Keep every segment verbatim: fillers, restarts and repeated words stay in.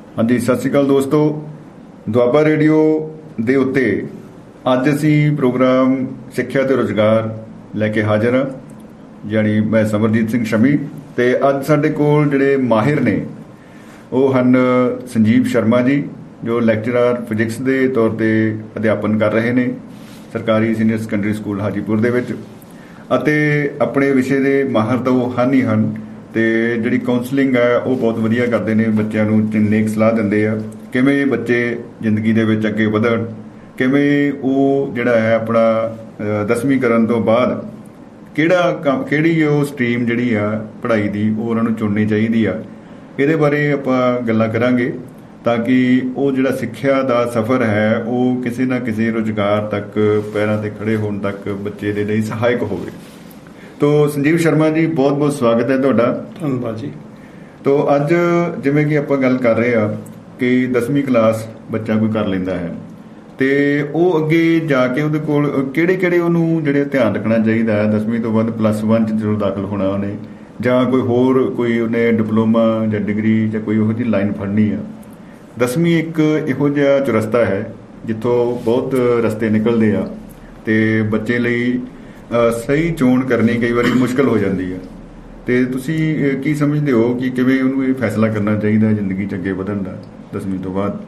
ਹਾਂਜੀ, ਸਤਿ ਸ਼੍ਰੀ ਅਕਾਲ ਦੋਸਤੋ। ਦੁਆਬਾ ਰੇਡੀਓ ਦੇ ਉੱਤੇ ਅੱਜ ਅਸੀਂ ਪ੍ਰੋਗਰਾਮ ਸਿੱਖਿਆ ਤੇ ਰੁਜ਼ਗਾਰ ਲੈ ਕੇ ਹਾਜ਼ਰ ਹਾਂ। ਯਾਨੀ ਮੈਂ ਸਮਰਜੀਤ ਸਿੰਘ ਸ਼ਮੀ, ਅਤੇ ਅੱਜ ਸਾਡੇ ਕੋਲ ਜਿਹੜੇ ਮਾਹਿਰ ਨੇ ਉਹ ਹਨ ਸੰਜੀਵ ਸ਼ਰਮਾ ਜੀ, ਜੋ ਲੈਕਚਰਰ ਫਿਜ਼ਿਕਸ ਦੇ ਤੌਰ 'ਤੇ ਅਧਿਆਪਨ ਕਰ ਰਹੇ ਨੇ ਸਰਕਾਰੀ ਸੀਨੀਅਰ ਸੈਕੰਡਰੀ ਸਕੂਲ ਹਾਜੀਪੁਰ ਦੇ ਵਿੱਚ, ਅਤੇ ਆਪਣੇ ਵਿਸ਼ੇ ਦੇ ਮਾਹਰ ਤਾਂ ਉਹ ਹਨ ਹੀ ਹਨ, ਅਤੇ ਜਿਹੜੀ ਕਾਉਂਸਲਿੰਗ ਹੈ ਉਹ ਬਹੁਤ ਵਧੀਆ ਕਰਦੇ ਨੇ, ਬੱਚਿਆਂ ਨੂੰ ਨੇਕ ਸਲਾਹ ਦਿੰਦੇ ਆ ਕਿਵੇਂ ਬੱਚੇ ਜ਼ਿੰਦਗੀ ਦੇ ਵਿੱਚ ਅੱਗੇ ਵਧਣ, ਕਿਵੇਂ ਉਹ ਜਿਹੜਾ ਹੈ ਆਪਣਾ ਦਸਵੀਂ ਕਰਨ ਤੋਂ ਬਾਅਦ ਕਿਹੜਾ ਕੰਮ ਕਿਹੜੀ ਉਹ ਸਟਰੀਮ ਜਿਹੜੀ ਆ ਪੜ੍ਹਾਈ ਦੀ ਉਹ ਉਹਨਾਂ ਨੂੰ ਚੁਣਨੀ ਚਾਹੀਦੀ ਆ। ਇਹਦੇ ਬਾਰੇ ਆਪਾਂ ਗੱਲਾਂ ਕਰਾਂਗੇ ਤਾਂ ਕਿ ਉਹ ਜਿਹੜਾ ਸਿੱਖਿਆ ਦਾ ਸਫ਼ਰ ਹੈ ਉਹ ਕਿਸੇ ਨਾ ਕਿਸੇ ਰੁਜ਼ਗਾਰ ਤੱਕ ਪੈਰਾਂ 'ਤੇ ਖੜ੍ਹੇ ਹੋਣ ਤੱਕ ਬੱਚੇ ਦੇ ਲਈ ਸਹਾਇਕ ਹੋਵੇ। ਤੋ ਸੰਜੀਵ ਸ਼ਰਮਾ ਜੀ, ਬਹੁਤ ਬਹੁਤ ਸਵਾਗਤ ਹੈ ਤੁਹਾਡਾ। ਧੰਨਵਾਦ ਜੀ। ਤੋ ਅੱਜ ਜਿਵੇਂ ਕਿ ਆਪਾਂ ਗੱਲ ਕਰ ਰਹੇ ਹਾਂ ਕਿ ਦਸਵੀਂ ਕਲਾਸ ਬੱਚਾ ਕੋਈ ਕਰ ਲੈਂਦਾ ਹੈ, ਅਤੇ ਉਹ ਅੱਗੇ ਜਾ ਕੇ ਉਹਦੇ ਕੋਲ ਕਿਹੜੇ ਕਿਹੜੇ ਉਹਨੂੰ ਜਿਹੜੇ ਧਿਆਨ ਰੱਖਣਾ ਚਾਹੀਦਾ ਹੈ। ਦਸਵੀਂ ਤੋਂ ਬਾਅਦ ਪਲੱਸ ਵਨ 'ਚ ਜਦੋਂ ਦਾਖਲ ਹੋਣਾ ਉਹਨੇ, ਜਾਂ ਕੋਈ ਹੋਰ ਕੋਈ ਉਹਨੇ ਡਿਪਲੋਮਾ ਜਾਂ ਡਿਗਰੀ ਜਾਂ ਕੋਈ ਉਹੋ ਜਿਹੀ ਲਾਈਨ ਫੜਨੀ ਆ। ਦਸਵੀਂ ਇੱਕ ਇਹੋ ਜਿਹਾ ਚੁਰਸਤਾ ਹੈ ਜਿੱਥੋਂ ਬਹੁਤ ਰਸਤੇ ਨਿਕਲਦੇ ਆ, ਅਤੇ ਬੱਚੇ ਲਈ ਸਹੀ ਚੋਣ ਕਰਨੀ ਕਈ ਵਾਰੀ ਮੁਸ਼ਕਲ ਹੋ ਜਾਂਦੀ ਹੈ। ਅਤੇ ਤੁਸੀਂ ਕੀ ਸਮਝਦੇ ਹੋ ਕਿ ਕਿਵੇਂ ਉਹਨੂੰ ਇਹ ਫੈਸਲਾ ਕਰਨਾ ਚਾਹੀਦਾ ਜ਼ਿੰਦਗੀ 'ਚ ਅੱਗੇ ਵਧਣ ਦਾ ਦਸਵੀਂ ਤੋਂ ਬਾਅਦ?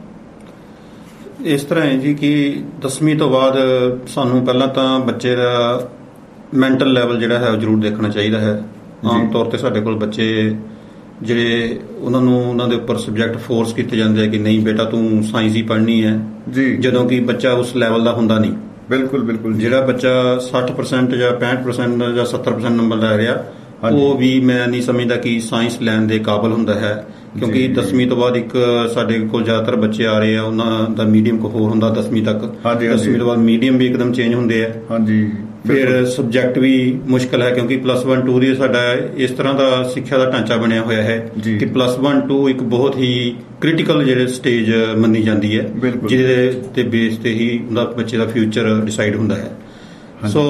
ਇਸ ਤਰ੍ਹਾਂ ਹੈ ਜੀ ਕਿ ਦਸਵੀਂ ਤੋਂ ਬਾਅਦ ਸਾਨੂੰ ਪਹਿਲਾਂ ਤਾਂ ਬੱਚੇ ਦਾ ਮੈਂਟਲ ਲੈਵਲ ਜਿਹੜਾ ਹੈ ਉਹ ਜ਼ਰੂਰ ਦੇਖਣਾ ਚਾਹੀਦਾ ਹੈ। ਆਮ ਤੌਰ 'ਤੇ ਸਾਡੇ ਕੋਲ ਬੱਚੇ ਜਿਹੜੇ ਉਹਨਾਂ ਨੂੰ ਉਹਨਾਂ ਦੇ ਉੱਪਰ ਸਬਜੈਕਟ ਫੋਰਸ ਕੀਤੇ ਜਾਂਦੇ ਆ ਕਿ ਨਹੀਂ ਬੇਟਾ ਤੂੰ ਸਾਇੰਸ ਹੀ ਪੜ੍ਹਨੀ ਹੈ ਜੀ, ਜਦੋਂ ਕਿ ਬੱਚਾ ਉਸ ਲੈਵਲ ਦਾ ਹੁੰਦਾ ਨਹੀਂ। ਬਿਲਕੁਲ ਬਿਲਕੁਲ ਜਿਹੜਾ ਬੱਚਾ ਸੱਠ ਪਰਸੈਂਟ ਜਾਂ ਪੈਂਹਠ ਪਰਸੈਂਟ ਜਾਂ ਸੱਤਰ ਪਰਸੈਂਟ ਨੰਬਰ ਲੈ ਰਿਹਾ, ਉਹ ਵੀ ਮੈਂ ਨਹੀਂ ਸਮਝਦਾ ਕਿ ਸਾਇੰਸ ਲੈਣ ਦੇ ਕਾਬਲ ਹੁੰਦਾ ਹੈ, ਕਿਉਂਕਿ ਦਸਵੀਂ ਤੋਂ ਬਾਅਦ ਇੱਕ ਸਾਡੇ ਕੋਲ ਜ਼ਿਆਦਾਤਰ ਬੱਚੇ ਆ ਰਹੇ ਆ ਉਹਨਾਂ ਦਾ ਮੀਡੀਅਮ ਕੋ ਹੋਰ ਹੁੰਦਾ ਦਸਵੀਂ ਤੱਕ। ਦਸਵੀਂ ਤੋਂ ਬਾਅਦ ਮੀਡੀਅਮ ਵੀ ਇੱਕਦਮ ਚੇਂਜ ਹੁੰਦੇ ਆ। ਹਾਂਜੀ, ਫਿਰ ਸਬਜੈਕਟ ਵੀ ਮੁਸ਼ਕਲ ਹੈ, ਕਿਉਂਕਿ ਪਲੱਸ ਵਨ ਟੂ ਦੀ ਸਾਡਾ ਇਸ ਤਰ੍ਹਾਂ ਦਾ ਸਿੱਖਿਆ ਦਾ ਢਾਂਚਾ ਬਣਿਆ ਹੋਇਆ ਹੈ ਕਿ ਪਲੱਸ ਵਨ ਟੂ ਇੱਕ ਬਹੁਤ ਹੀ ਕ੍ਰਿਟੀਕਲ ਜਿਹੜੇ ਸਟੇਜ ਮੰਨੀ ਜਾਂਦੀ ਹੈ, ਜਿਹਦੇ ਤੇ ਬੇਸ ਤੇ ਹੀ ਉਹਦਾ ਬੱਚੇ ਦਾ ਫਿਊਚਰ ਡਿਸਾਈਡ ਹੁੰਦਾ ਹੈ। ਸੋ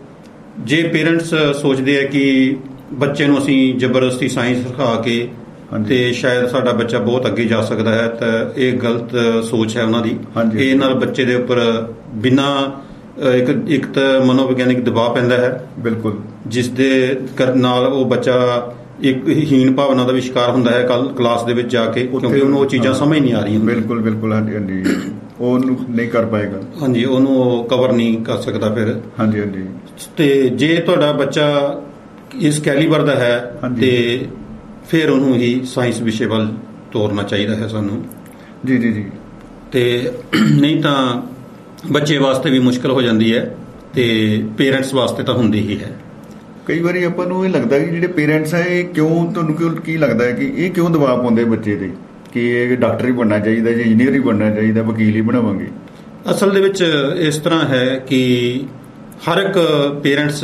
ਜੇ ਪੇਰੈਂਟਸ ਸੋਚਦੇ ਆ ਕਿ ਬੱਚੇ ਨੂੰ ਅਸੀਂ ਜ਼ਬਰਦਸਤੀ ਸਾਇੰਸ ਸਿਖਾ ਕੇ ਤੇ ਸ਼ਾਇਦ ਸਾਡਾ ਬੱਚਾ ਬਹੁਤ ਅੱਗੇ ਜਾ ਸਕਦਾ ਹੈ, ਤਾਂ ਇਹ ਗਲਤ ਸੋਚ ਹੈ ਉਹਨਾਂ ਦੀ। ਇਹ ਨਾਲ ਬੱਚੇ ਦੇ ਉੱਪਰ ਬਿਨਾਂ ਇੱਕ ਇੱਕ ਤਾਂ ਮਨੋਵਿਗਿਆਨਿਕ ਦਬਾਅ ਪੈਂਦਾ ਹੈ, ਬਿਲਕੁਲ, ਜਿਸ ਦੇ ਨਾਲ ਉਹ ਬੱਚਾ ਇੱਕ ਹੀਣ ਭਾਵਨਾ ਦਾ ਵੀ ਸ਼ਿਕਾਰ ਹੁੰਦਾ ਹੈ ਕੱਲ ਕਲਾਸ ਦੇ ਵਿੱਚ ਜਾ ਕੇ, ਕਿਉਂਕਿ ਉਹਨੂੰ ਉਹ ਚੀਜ਼ਾਂ ਸਮਝ ਨਹੀਂ ਆ ਰਹੀਆਂ। ਬਿਲਕੁਲ ਬਿਲਕੁਲ ਹਾਂਜੀ ਹਾਂਜੀ ਉਹਨੂੰ ਨਹੀਂ ਕਰ ਪਾਏਗਾ। ਹਾਂਜੀ, ਉਹਨੂੰ ਉਹ ਕਵਰ ਨਹੀਂ ਕਰ ਸਕਦਾ ਫਿਰ। ਹਾਂਜੀ ਹਾਂਜੀ ਤੇ ਜੇ ਤੁਹਾਡਾ ਬੱਚਾ ਇਸ ਕੈਲੀਬਰ ਦਾ ਹੈ ਤੇ ਫਿਰ ਉਹਨੂੰ ਹੀ ਸਾਇੰਸ ਵਿਸ਼ੇ ਵੱਲ ਤੋਰਨਾ ਚਾਹੀਦਾ ਹੈ ਸਾਨੂੰ। ਜੀ ਜੀ ਜੀ ਤੇ ਨਹੀਂ ਤਾਂ ਬੱਚੇ ਵਾਸਤੇ ਵੀ ਮੁਸ਼ਕਲ ਹੋ ਜਾਂਦੀ ਹੈ ਤੇ ਪੇਰੈਂਟਸ ਵਾਸਤੇ ਤਾਂ ਹੁੰਦੀ ਹੀ ਹੈ। ਕਈ ਵਾਰੀ ਆਪਾਂ ਨੂੰ ਇਹ ਲੱਗਦਾ ਕਿ ਜਿਹੜੇ ਪੇਰੈਂਟਸ ਹੈ ਇਹ ਕਿਉਂ, ਤੁਹਾਨੂੰ ਕਿਉਂ ਕੀ ਲੱਗਦਾ ਹੈ ਕਿ ਇਹ ਕਿਉਂ ਦਬਾਅ ਪਾਉਂਦੇ ਬੱਚੇ 'ਤੇ ਕਿ ਇਹ ਡਾਕਟਰ ਹੀ ਬਣਨਾ ਚਾਹੀਦਾ ਜਾਂ ਇੰਜੀਨੀਅਰ ਹੀ ਬਣਨਾ ਚਾਹੀਦਾ, ਵਕੀਲ ਹੀ ਬਣਾਵਾਂਗੇ? ਅਸਲ ਦੇ ਵਿੱਚ ਇਸ ਤਰ੍ਹਾਂ ਹੈ ਕਿ ਹਰ ਇੱਕ ਪੇਰੈਂਟਸ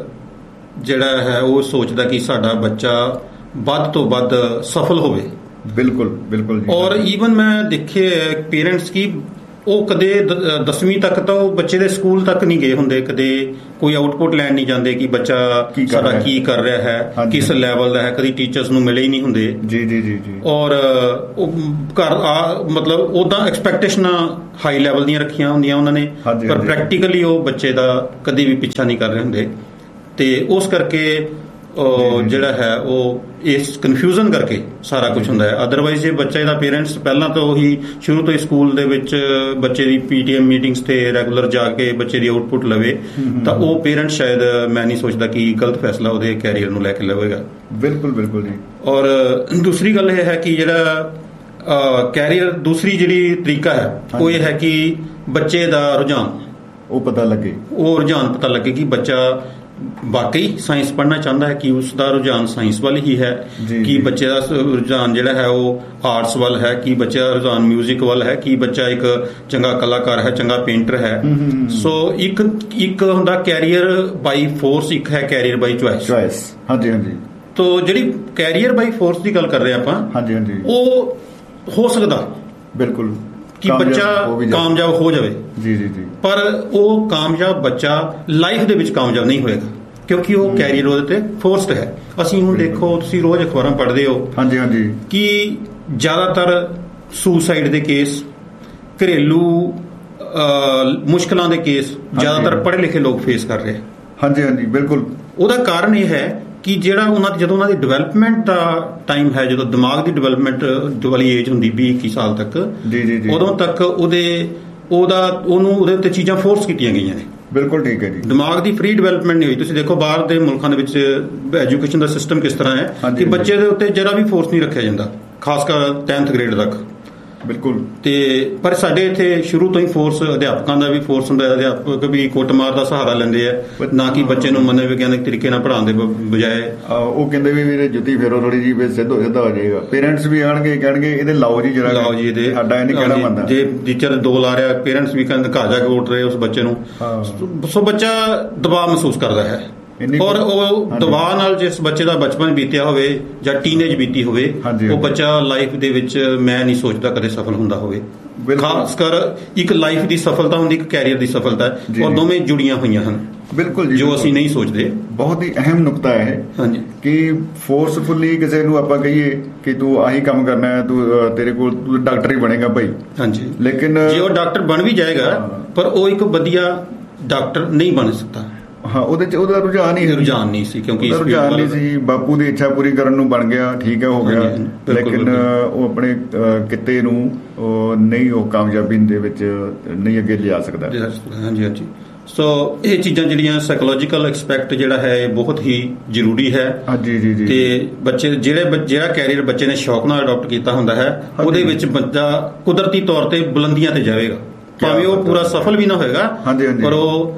ਜਿਹੜਾ ਹੈ ਉਹ ਸੋਚਦਾ ਕਿ ਸਾਡਾ ਬੱਚਾ ਵੱਧ ਤੋਂ ਵੱਧ ਸਫਲ ਹੋਵੇ। ਬਿਲਕੁਲ ਬਿਲਕੁਲ ਜੀ। ਔਰ ਈਵਨ ਮੈਂ ਦੇਖੇ ਪੇਰੈਂਟਸ ਕੀ ਉਹ ਕਦੇ ਦਸਵੀਂ ਤੱਕ ਤਾਂ ਉਹ ਬੱਚੇ ਦੇ ਸਕੂਲ ਤੱਕ ਨਹੀਂ ਗਏ ਹੁੰਦੇ, ਕਦੇ ਕੋਈ ਆਊਟਪੁੱਟ ਲੈਣ ਨਹੀਂ ਜਾਂਦੇ ਕਿ ਬੱਚਾ ਸਾਡਾ ਕੀ ਕਰ ਰਿਹਾ ਹੈ, ਕਿਸ ਲੈਵਲ ਦਾ ਹੈ, ਕਦੀ ਟੀਚਰਸ ਨੂੰ ਮਿਲੇ ਹੀ ਨਹੀਂ ਹੁੰਦੇ। ਜੀ ਜੀ ਜੀ ਜੀ ਔਰ ਉਹ ਘਰ ਆ ਮਤਲਬ ਉੱਦਾਂ ਐਕਸਪੈਕਟੇਸ਼ਨਾਂ ਹਾਈ ਲੈਵਲ ਦੀਆਂ ਰੱਖੀਆਂ ਹੁੰਦੀਆਂ ਉਹਨਾਂ ਨੇ, ਪਰ ਪ੍ਰੈਕਟੀਕਲੀ ਉਹ ਬੱਚੇ ਦਾ ਕਦੇ ਵੀ ਪਿੱਛਾ ਨਹੀਂ ਕਰ ਰਹੇ ਹੁੰਦੇ, ਤੇ ਉਸ ਕਰਕੇ ਜਿਹੜਾ ਹੈ ਉਹ ਇਸ ਕਨਫਿਊਜ਼ਨ ਕਰਕੇ ਸਾਰਾ ਕੁਝ ਹੁੰਦਾ ਹੈ। ਅਦਰਵਾਈਜ਼ ਜੇ ਬੱਚੇ ਦਾ ਪੇਰੈਂਟਸ ਪਹਿਲਾਂ ਤੋਂ ਹੀ ਸ਼ੁਰੂ ਤੋਂ ਹੀ ਸਕੂਲ ਦੇ ਵਿੱਚ ਬੱਚੇ ਦੀ ਪੀਟੀਐਮ ਮੀਟਿੰਗਸ ਤੇ ਰੈਗੂਲਰ ਜਾ ਕੇ ਬੱਚੇ ਦੀ ਆਊਟਪੁੱਟ ਲਵੇ ਤਾਂ ਉਹ ਪੇਰੈਂਟ ਸ਼ਾਇਦ ਮੈਂ ਨਹੀਂ ਸੋਚਦਾ ਕਿ ਗਲਤ ਫੈਸਲਾ ਉਹਦੇ ਕੈਰੀਅਰ ਨੂੰ ਲੈ ਕੇ ਲਵੇਗਾ। ਬਿਲਕੁਲ ਬਿਲਕੁਲ ਜੀ। ਔਰ ਦੂਸਰੀ ਗੱਲ ਇਹ ਹੈ ਕਿ ਜਿਹੜਾ ਕੈਰੀਅਰ ਦੂਸਰੀ ਜਿਹੜੀ ਤਰੀਕਾ ਹੈ ਉਹ ਇਹ ਹੈ ਕਿ ਬੱਚੇ ਦਾ ਰੁਝਾਨ ਉਹ ਪਤਾ ਲੱਗੇ, ਉਹ ਰੁਝਾਨ ਪਤਾ ਲੱਗੇ ਕਿ ਬੱਚਾ ਵਾਕਈ ਸਾਇੰਸ ਪੜ੍ਹਨਾ ਚਾਹੁੰਦਾ ਹੈ, ਕਿ ਉਸ ਦਾ ਰੁਝਾਨ ਸਾਇੰਸ ਵੱਲ ਹੀ ਹੈ, ਕਿ ਬੱਚੇ ਦਾ ਰੁਝਾਨ ਜਿਹੜਾ ਹੈ ਉਹ ਆਰਟਸ ਵੱਲ ਹੈ, ਕਿ ਬੱਚੇ ਦਾ ਰੁਝਾਨ ਮਿਊਜ਼ਿਕ ਵੱਲ ਹੈ, ਕਿ ਬੱਚਾ ਇੱਕ ਚੰਗਾ ਕਲਾਕਾਰ ਹੈ, ਚੰਗਾ ਪੇਂਟਰ ਹੈ। ਸੋ ਇੱਕ ਇੱਕ ਹੁੰਦਾ ਕੈਰੀਅਰ ਬਾਈ ਫੋਰਸ, ਇੱਕ ਹੈ ਕੈਰੀਅਰ ਬਾਈ ਚੁਆਇਸ। ਹਾਂਜੀ ਹਾਂਜੀ ਤੋ ਜਿਹੜੀ ਕੈਰੀਅਰ ਬਾਈ ਫੋਰਸ ਦੀ ਗੱਲ ਕਰ ਰਹੇ ਆਪਾਂ, ਹਾਂਜੀ ਹਾਂਜੀ ਉਹ ਹੋ ਸਕਦਾ ਬਿਲਕੁਲ ਕਿ ਬੱਚਾ ਕਾਮਯਾਬ ਹੋ ਜਾਵੇ। ਜੀ ਜੀ ਜੀ ਪਰ ਉਹ ਕਾਮਯਾਬ ਬੱਚਾ ਲਾਈਫ ਦੇ ਵਿੱਚ ਕਾਮਯਾਬ ਨਹੀਂ ਹੋਏਗਾ, ਕਿਉਂਕਿ ਉਹ ਕੈਰੀਅਰ ਉਹਦੇ ਤੇ ਫੋਰਸਡ ਹੈ। ਅਸੀਂ ਹੁਣ ਦੇਖੋ, ਤੁਸੀਂ ਰੋਜ਼ ਅਖਬਾਰਾਂ ਪੜ੍ਹਦੇ ਹੋ, ਹਾਂਜੀ ਹਾਂਜੀ, ਕਿ ਜ਼ਿਆਦਾਤਰ ਸੁਸਾਈਡ ਦੇ ਕੇਸ, ਘਰੇਲੂ ਮੁਸ਼ਕਲਾਂ ਦੇ ਕੇਸ ਜ਼ਿਆਦਾਤਰ ਪੜ੍ਹੇ ਲਿਖੇ ਲੋਕ ਫੇਸ ਕਰ ਰਹੇ। ਹਾਂਜੀ ਹਾਂਜੀ ਬਿਲਕੁਲ। ਉਹਦਾ ਕਾਰਨ ਇਹ ਹੈ ਕਿ ਜਿਹੜਾ ਉਹਨਾਂ ਦੀ ਜਦੋਂ ਉਹਨਾਂ ਦੀ ਡਿਵੈਲਪਮੈਂਟ ਦਾ ਟਾਈਮ ਹੈ, ਜਦੋਂ ਦਿਮਾਗ ਦੀ ਡਿਵੈਲਪਮੈਂਟ ਵਾਲੀ ਏਜ ਹੁੰਦੀ ਵੀਹ ਇੱਕੀ ਸਾਲ ਤੱਕ, ਜੀ ਜੀ ਜੀ, ਉਦੋਂ ਤੱਕ ਉਹਦੇ ਉਹਦਾ ਉਹਨੂੰ ਉਹਦੇ ਉੱਤੇ ਚੀਜ਼ਾਂ ਫੋਰਸ ਕੀਤੀਆਂ ਗਈਆਂ ਨੇ। ਬਿਲਕੁਲ ਠੀਕ ਹੈ ਜੀ। ਦਿਮਾਗ ਦੀ ਫ੍ਰੀ ਡਿਵੈਲਪਮੈਂਟ ਨਹੀਂ ਹੋਈ। ਤੁਸੀਂ ਦੇਖੋ ਬਾਹਰ ਦੇ ਮੁਲਕਾਂ ਦੇ ਵਿੱਚ ਐਜੂਕੇਸ਼ਨ ਦਾ ਸਿਸਟਮ ਕਿਸ ਤਰ੍ਹਾਂ ਹੈ ਕਿ ਬੱਚੇ ਦੇ ਉੱਤੇ ਜਰਾ ਵੀ ਫੋਰਸ ਨਹੀਂ ਰੱਖਿਆ ਜਾਂਦਾ, ਖਾਸ ਕਰ ਟੈਂਥ ਗ੍ਰੇਡ ਤੱਕ। ਬਿਲਕੁਲ। ਤੇ ਪਰ ਸਾਡੇ ਇੱਥੇ ਸ਼ੁਰੂ ਤੋਂ ਹੀ ਫੋਰਸ, ਅਧਿਆਪਕਾਂ ਦਾ ਵੀ ਫੋਰਸ ਹੁੰਦਾ, ਅਧਿਆਪਕ ਵੀ ਕੁੱਟਮਾਰ ਦਾ ਸਹਾਰਾ ਲੈਂਦੇ ਆ, ਨਾ ਕਿ ਬੱਚੇ ਨੂੰ ਮਨੋ ਵਿਗਿਆਨਕ ਤਰੀਕੇ ਨਾਲ ਪੜ੍ਹਾਉਣ ਦੇ ਬਜਾਏ ਉਹ ਕਹਿੰਦੇ ਵੀ ਵੀਰੇ ਜੁੱਤੀ ਫੇਰੋ ਥੋੜੀ ਜੀ, ਫਿਰ ਸਿੱਧਾ ਸਿੱਧਾ ਹੋ ਜਾਏਗਾ। ਪੇਰੈਂਟਸ ਵੀ ਆਣਗੇ ਕਹਿਣਗੇ ਇਹਦੇ ਲਾਓ ਜੀ ਜਰਾ, ਲਾਓ ਜੀ ਇਹਦੇ, ਸਾਡਾ ਇਹ ਨਹੀਂ ਕਹਿਣਾ ਮੰਨਦਾ। ਜੇ ਟੀਚਰ ਦੋ ਲਾ ਰਿਹਾ, ਪੇਰੈਂਟਸ ਵੀ ਕਹਿੰਦੇ ਘਰ ਜਾ ਕੇ ਉੱਠ ਰਹੇ ਉਸ ਬੱਚੇ ਨੂੰ, ਸੋ ਬੱਚਾ ਦਬਾਅ ਮਹਿਸੂਸ ਕਰਦਾ ਹੈ। ਔਰ ਉਹ ਦਬਾਅ ਨਾਲ ਜਿਸ ਬੱਚੇ ਦਾ ਬਚਪਨ ਬੀਤਿਆ ਹੋਵੇ ਜਾਂ ਟੀਨੇਜ ਬੀਤੀ ਹੋਵੇ, ਉਹ ਬੱਚਾ ਲਾਈਫ ਦੇ ਵਿੱਚ ਮੈਂ ਨਹੀਂ ਸੋਚਦਾ ਕਦੇ ਸਫਲ ਹੁੰਦਾ ਹੋਵੇ। ਖਾਸ ਕਰ ਇੱਕ ਲਾਈਫ ਦੀ ਸਫਲਤਾ ਹੁੰਦੀ, ਇੱਕ ਕੈਰੀਅਰ ਦੀ ਸਫਲਤਾ, ਔਰ ਦੋਵੇਂ ਜੁੜੀਆਂ ਹੋਈਆਂ ਹਨ। ਬਿਲਕੁਲ ਜੀ, ਜੋ ਅਸੀਂ ਨਹੀਂ ਸੋਚਦੇ। ਬਹੁਤ ਹੀ ਅਹਿਮ ਨੁਕਤਾ ਹੈ ਹਾਂਜੀ ਕਿ ਫੋਰਸਫੁਲੀ ਕਿਸੇ ਨੂੰ ਆਪਾਂ ਕਹੀਏ ਕਿ ਤੂੰ ਆਹੀ ਕੰਮ ਕਰਨਾ ਹੈ, ਤੂੰ ਤੇਰੇ ਕੋਲ ਤੂੰ ਡਾਕਟਰ ਹੀ ਬਣੇਗਾ ਭਾਈ। ਹਾਂਜੀ, ਲੇਕਿਨ ਜੇ ਉਹ ਡਾਕਟਰ ਬਣ ਵੀ ਜਾਏਗਾ ਪਰ ਉਹ ਇੱਕ ਵਧੀਆ ਡਾਕਟਰ ਨਹੀਂ ਬਣ ਸਕਦਾ। ਹਾਂ, ਉਹਦੇ ਚ ਉਹਦਾ ਰੁਝਾਨ ਹੀ ਰੁਝਾਨ ਨਹੀਂ ਸੀ, ਕਿਉਂਕਿ ਰੁਝਾਨ ਨਹੀਂ ਸੀ। ਬਾਪੂ ਦੀ ਇੱਛਾ ਪੂਰੀ ਕਰਨ ਨੂੰ ਬਣ ਗਿਆ, ਠੀਕ ਹੈ, ਹੋ ਗਿਆ, ਲੇਕਿਨ ਉਹ ਆਪਣੇ ਕਿੱਤੇ ਨੂੰ ਨਹੀਂ, ਉਹ ਕਾਮਯਾਬੀ ਦੇ ਵਿੱਚ ਨਹੀਂ ਅੱਗੇ ਲਿਜਾ ਸਕਦਾ। ਹਾਂਜੀ ਹਾਂਜੀ। ਸੋ ਇਹ ਚੀਜ਼ਾਂ ਜਿਹੜੀਆਂ ਸਾਈਕੋਲੋਜੀਕਲ ਐਸਪੈਕਟ ਜਿਹੜਾ ਹੈ ਇਹ ਬਹੁਤ ਹੀ ਜ਼ਰੂਰੀ ਹੈ। ਜੀ ਜੀ ਜੀ। ਤੇ ਬੱਚੇ ਜਿਹੜੇ ਜਿਹੜਾ ਕੈਰੀਅਰ ਬੱਚੇ ਨੇ ਸ਼ੌਕ ਨਾਲ ਅਡਾਪਟ ਕੀਤਾ ਹੁੰਦਾ ਹੈ, ਉਹਦੇ ਵਿੱਚ ਬੱਚਾ ਕੁਦਰਤੀ ਤੌਰ ਤੇ ਬੁਲੰਦੀਆਂ ਤੇ ਜਾਵੇਗਾ, ਭਾਵੇਂ ਉਹ ਪੂਰਾ ਸਫਲ ਵੀ ਨਾ ਹੋਏਗਾ, ਪਰ ਉਹ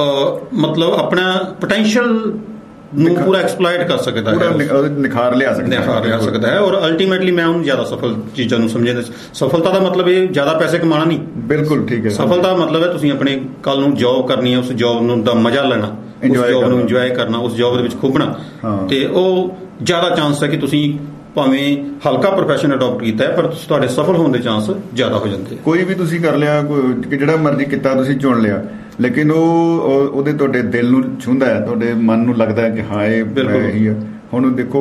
ਮਤਲਬ ਆਪਣਾ ਪੋਟੈਂਸ਼ੀਅਲ ਨੂੰ ਪੂਰਾ ਐਕਸਪਲੋਇਟ ਕਰ ਸਕਦਾ ਹੈ, ਨਿਖਾਰ ਲਿਆ ਸਕਦਾ ਨਿਖਾਰ ਲਿਆ ਸਕਦਾ ਹੈ। ਔਰ ਅਲਟੀਮੇਟਲੀ ਮੈਂ ਉਹਨੂੰ ਜ਼ਿਆਦਾ ਸਫਲ ਚੀਜ਼ਾਂ ਨੂੰ ਸਮਝਿਆ। ਸਫਲਤਾ ਦਾ ਮਤਲਬ ਇਹ ਜ਼ਿਆਦਾ ਪੈਸੇ ਕਮਾਉਣਾ ਨਹੀਂ। ਬਿਲਕੁਲ ਠੀਕ ਹੈ। ਸਫਲਤਾ ਦਾ ਮਤਲਬ ਹੈ ਤੁਸੀਂ ਆਪਣੇ ਕੱਲ ਨੂੰ ਜੌਬ ਕਰਨੀ ਹੈ, ਉਸ ਜੌਬ ਨੂੰ ਦਾ ਮਜ਼ਾ ਲੈਣਾ, ਉਸ ਜੌਬ ਨੂੰ ਇੰਜੋਏ ਕਰਨਾ, ਉਸ ਜੌਬ ਦੇ ਵਿੱਚ ਖੁੱਭਣਾ। ਤੇ ਉਹ ਜ਼ਿਆਦਾ ਚਾਂਸ ਹੈ ਕਿ ਤੁਸੀਂ ਭਾਵੇਂ ਹਲਕਾ ਪ੍ਰੋਫੈਸ਼ਨ ਅਡਾਪਟ ਕੀਤਾ ਹੈ, ਪਰ ਤੁਹਾਡੇ ਸਫਲ ਹੋਣ ਦੇ ਚਾਂਸ ਜ਼ਿਆਦਾ ਹੋ ਜਾਂਦੇ। ਕੋਈ ਵੀ ਤੁਸੀਂ ਕਰ ਲਿਆ, ਜਿਹੜਾ ਮਰਜ਼ੀ ਕਿੱਤਾ ਤੁਸੀਂ ਚੁਣ ਲਿਆ, ਲੇਕਿਨ ਉਹ ਉਹਦੇ ਤੁਹਾਡੇ ਦਿਲ ਨੂੰ ਛੂੰਹਦਾ ਹੈ, ਤੁਹਾਡੇ ਮਨ ਨੂੰ ਲੱਗਦਾ ਹੈ ਕਿ ਹਾਂ ਇਹ ਇਹੀ ਆ। ਹੁਣ ਦੇਖੋ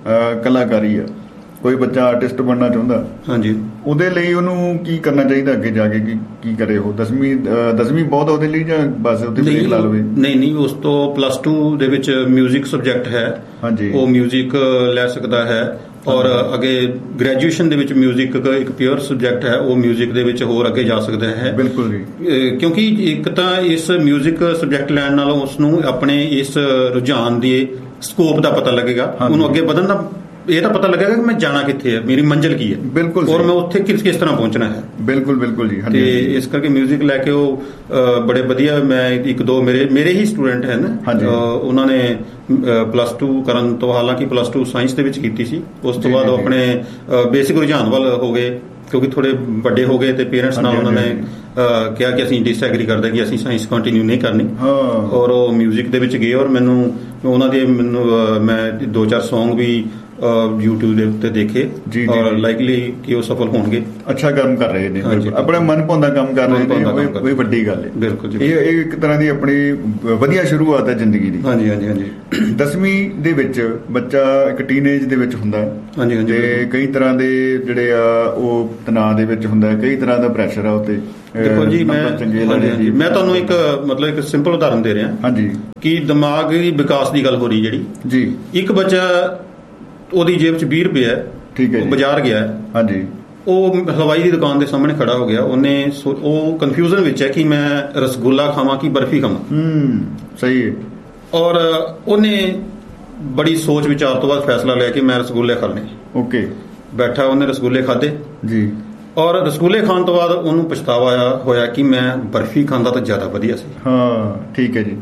ਕਲਾਕਾਰੀ ਆ, ਕੋਈ ਬੱਚਾ ਆਰਟਿਸਟ ਬਣਨਾ ਚਾਹੁੰਦਾ, ਹਾਂਜੀ, ਉਹਦੇ ਲਈ ਉਹਨੂੰ ਕੀ ਕਰਨਾ ਚਾਹੀਦਾ ਅੱਗੇ ਜਾ ਕੇ? ਕੀ ਕੀ ਕਰੇ ਉਹ? ਦਸਵੀਂ ਦਸਵੀਂ ਬਹੁਤ ਉਹਦੇ ਲਈ, ਜਾਂ ਬਸ ਉਹਦੇ ਬ੍ਰੇਕ ਲਾ ਲਵੇ? ਨਹੀਂ ਨਹੀਂ, ਉਸ ਤੋਂ ਪਲੱਸ ਟੂ ਦੇ ਵਿੱਚ ਮਿਊਜ਼ਿਕ ਸਬਜੈਕਟ ਹੈ, ਹਾਂਜੀ, ਉਹ ਮਿਊਜ਼ਿਕ ਲੈ ਸਕਦਾ ਹੈ। ਔਰ ਅੱਗੇ ਗ੍ਰੈਜੂਏਸ਼ਨ ਦੇ ਵਿੱਚ ਮਿਊਜ਼ਿਕ ਇੱਕ ਪਿਓਰ ਸਬਜੈਕਟ ਹੈ, ਉਹ ਮਿਊਜ਼ਿਕ ਦੇ ਵਿੱਚ ਹੋਰ ਅੱਗੇ ਜਾ ਸਕਦਾ ਹੈ। ਬਿਲਕੁਲ ਜੀ। ਕਿਉਂਕਿ ਇੱਕ ਤਾਂ ਇਸ ਮਿਊਜ਼ਿਕ ਸਬਜੈਕਟ ਲੈਣ ਨਾਲੋਂ ਉਸਨੂੰ ਆਪਣੇ ਇਸ ਰੁਝਾਨ ਦੇ ਸਕੋਪ ਦਾ ਪਤਾ ਲੱਗੇਗਾ, ਉਹਨੂੰ ਅੱਗੇ ਵਧਣ ਦਾ ਇਹ ਤਾਂ ਪਤਾ ਲੱਗੇਗਾ ਕਿ ਮੈਂ ਜਾਣਾ ਕਿੱਥੇ ਹੈ, ਮੇਰੀ ਮੰਜ਼ਿਲ ਕੀ ਹੈ। ਬਿਲਕੁਲ। ਔਰ ਮੈਂ ਉੱਥੇ ਕਿਸ ਕਿਸ ਤਰ੍ਹਾਂ ਪਹੁੰਚਣਾ ਹੈ। ਬਿਲਕੁਲ ਬਿਲਕੁਲ ਜੀ। ਤੇ ਇਸ ਕਰਕੇ ਮਿਊਜ਼ਿਕ ਲੈ ਕੇ ਉਹ ਬੜੇ ਵਧੀਆ, ਮੈਂ ਇੱਕ ਦੋ ਮੇਰੇ ਮੇਰੇ ਹੀ ਸਟੂਡੈਂਟ ਹਨ, ਉਹਨਾਂ ਨੇ ਪਲੱਸ ਟੂ ਕਰਨ ਤੋਂ, ਹਾਲਾਂਕਿ ਪਲੱਸ ਟੂ ਸਾਇੰਸ ਦੇ ਵਿੱਚ ਕੀਤੀ ਸੀ, ਉਸ ਤੋਂ ਬਾਅਦ ਉਹ ਆਪਣੇ ਬੇਸਿਕ ਰੁਝਾਨ ਵੱਲ ਹੋ ਗਏ, ਕਿਉਂਕਿ ਥੋੜੇ ਵੱਡੇ ਹੋ ਗਏ ਤੇ ਪੇਰੈਂਟਸ ਨਾਲ ਉਹਨਾਂ ਨੇ ਕਿਹਾ ਕਿ ਅਸੀਂ ਡਿਸਐਗਰੀ ਕਰਦੇ ਕਿ ਅਸੀਂ ਸਾਇੰਸ ਕੰਟੀਨਿਊ ਨਹੀਂ ਕਰਨੀ, ਔਰ ਉਹ ਮਿਊਜ਼ਿਕ ਦੇ ਵਿੱਚ ਗਏ। ਔਰ ਮੈਨੂੰ ਉਹਨਾਂ ਦੇ ਮੈਨੂੰ ਮੈਂ ਦੋ ਚਾਰ ਸੌਂਗ ਵੀ YouTube ਦੇ ਉੱਤੇ ਦੇਖੇ, ਔਰ ਲਾਈਕਲੀ ਕਿ ਉਹ ਸਫਲ ਹੋਣਗੇ। ਅੱਛਾ ਕੰਮ ਕਰ ਰਹੇ ਨੇ, ਆਪਣਾ ਮਨ ਭਾਉਂਦਾ ਕੰਮ ਕਰ ਰਹੇ ਨੇ, ਉਹ ਵੱਡੀ ਗੱਲ ਹੈ। ਬਿਲਕੁਲ ਜੀ। ਇਹ ਇੱਕ ਤਰ੍ਹਾਂ ਦੀ ਆਪਣੀ ਵਧੀਆ ਸ਼ੁਰੂਆਤ ਹੈ ਜ਼ਿੰਦਗੀ ਦੀ। ਹਾਂਜੀ ਹਾਂਜੀ ਹਾਂਜੀ। ਦਸਵੀਂ ਦੇ ਵਿੱਚ ਬੱਚਾ ਇੱਕ ਟੀਨੇਜ ਦੇ ਵਿੱਚ ਹੁੰਦਾ, ਹਾਂਜੀ ਹਾਂਜੀ, ਤੇ ਕਈ ਤਰ੍ਹਾਂ ਦੇ ਜਿਹੜੇ ਆ ਉਹ ਤਣਾਅ ਦੇ ਵਿੱਚ ਹੁੰਦਾ, ਕਈ ਤਰ੍ਹਾਂ ਦਾ ਪ੍ਰੈਸ਼ਰ ਆ ਉੱਤੇ। ਦੇਖੋ ਜੀ, ਮੈਂ ਮੈਂ ਤੁਹਾਨੂੰ ਇੱਕ ਮਤਲਬ ਇੱਕ ਸਿੰਪਲ ਉਦਾਹਰਨ ਦੇ ਰਿਹਾ, ਹਾਂਜੀ, ਕਿ ਦਿਮਾਗੀ ਵਿਕਾਸ ਦੀ ਗੱਲ ਹੋ ਰਹੀ ਜਿਹੜੀ ਜੀ। ਇੱਕ ਬੱਚਾ, ਉਹਦੀ ਜੇਬ 'ਚ ਵੀਹ ਰੁਪਏ ਹੈ, ਠੀਕ ਹੈ, ਉਹ ਬਾਜ਼ਾਰ ਗਿਆ, ਹਾਂਜੀ, ਉਹ ਹਲਵਾਈ ਦੀ ਦੁਕਾਨ ਦੇ ਸਾਹਮਣੇ ਖੜਾ ਹੋ ਗਿਆ, ਉਹਨੇ ਉਹ ਕਨਫਿਊਜ਼ਨ ਵਿੱਚ ਹੈ ਕਿ ਮੈਂ ਰਸਗੁੱਲਾ ਖਾਵਾਂ ਕਿ ਬਰਫੀ ਖਾਵਾਂ। ਹੂੰ, ਸਹੀ ਹੈ। ਔਰ ਉਹਨੇ ਬੜੀ ਸੋਚ ਵਿਚਾਰ ਤੋਂ ਬਾਅਦ ਫੈਸਲਾ ਲਿਆ ਕਿ ਮੈਂ ਰਸਗੁੱਲੇ ਖਾਣੇ। ਓਕੇ। ਬੈਠਾ, ਉਹਨੇ ਰਸਗੁੱਲੇ ਖਾਧੇ ਜੀ, ਔਰ ਰਸਗੁੱਲੇ ਖਾਣ ਤੋਂ ਬਾਅਦ ਉਹਨੂੰ ਪਛਤਾਵਾ ਹੋਇਆ ਕਿ ਮੈਂ ਬਰਫੀ ਖਾਂਦਾ ਤਾਂ ਜ਼ਿਆਦਾ ਵਧੀਆ ਸੀ। ਹਾਂ, ਠੀਕ ਹੈ ਜੀ।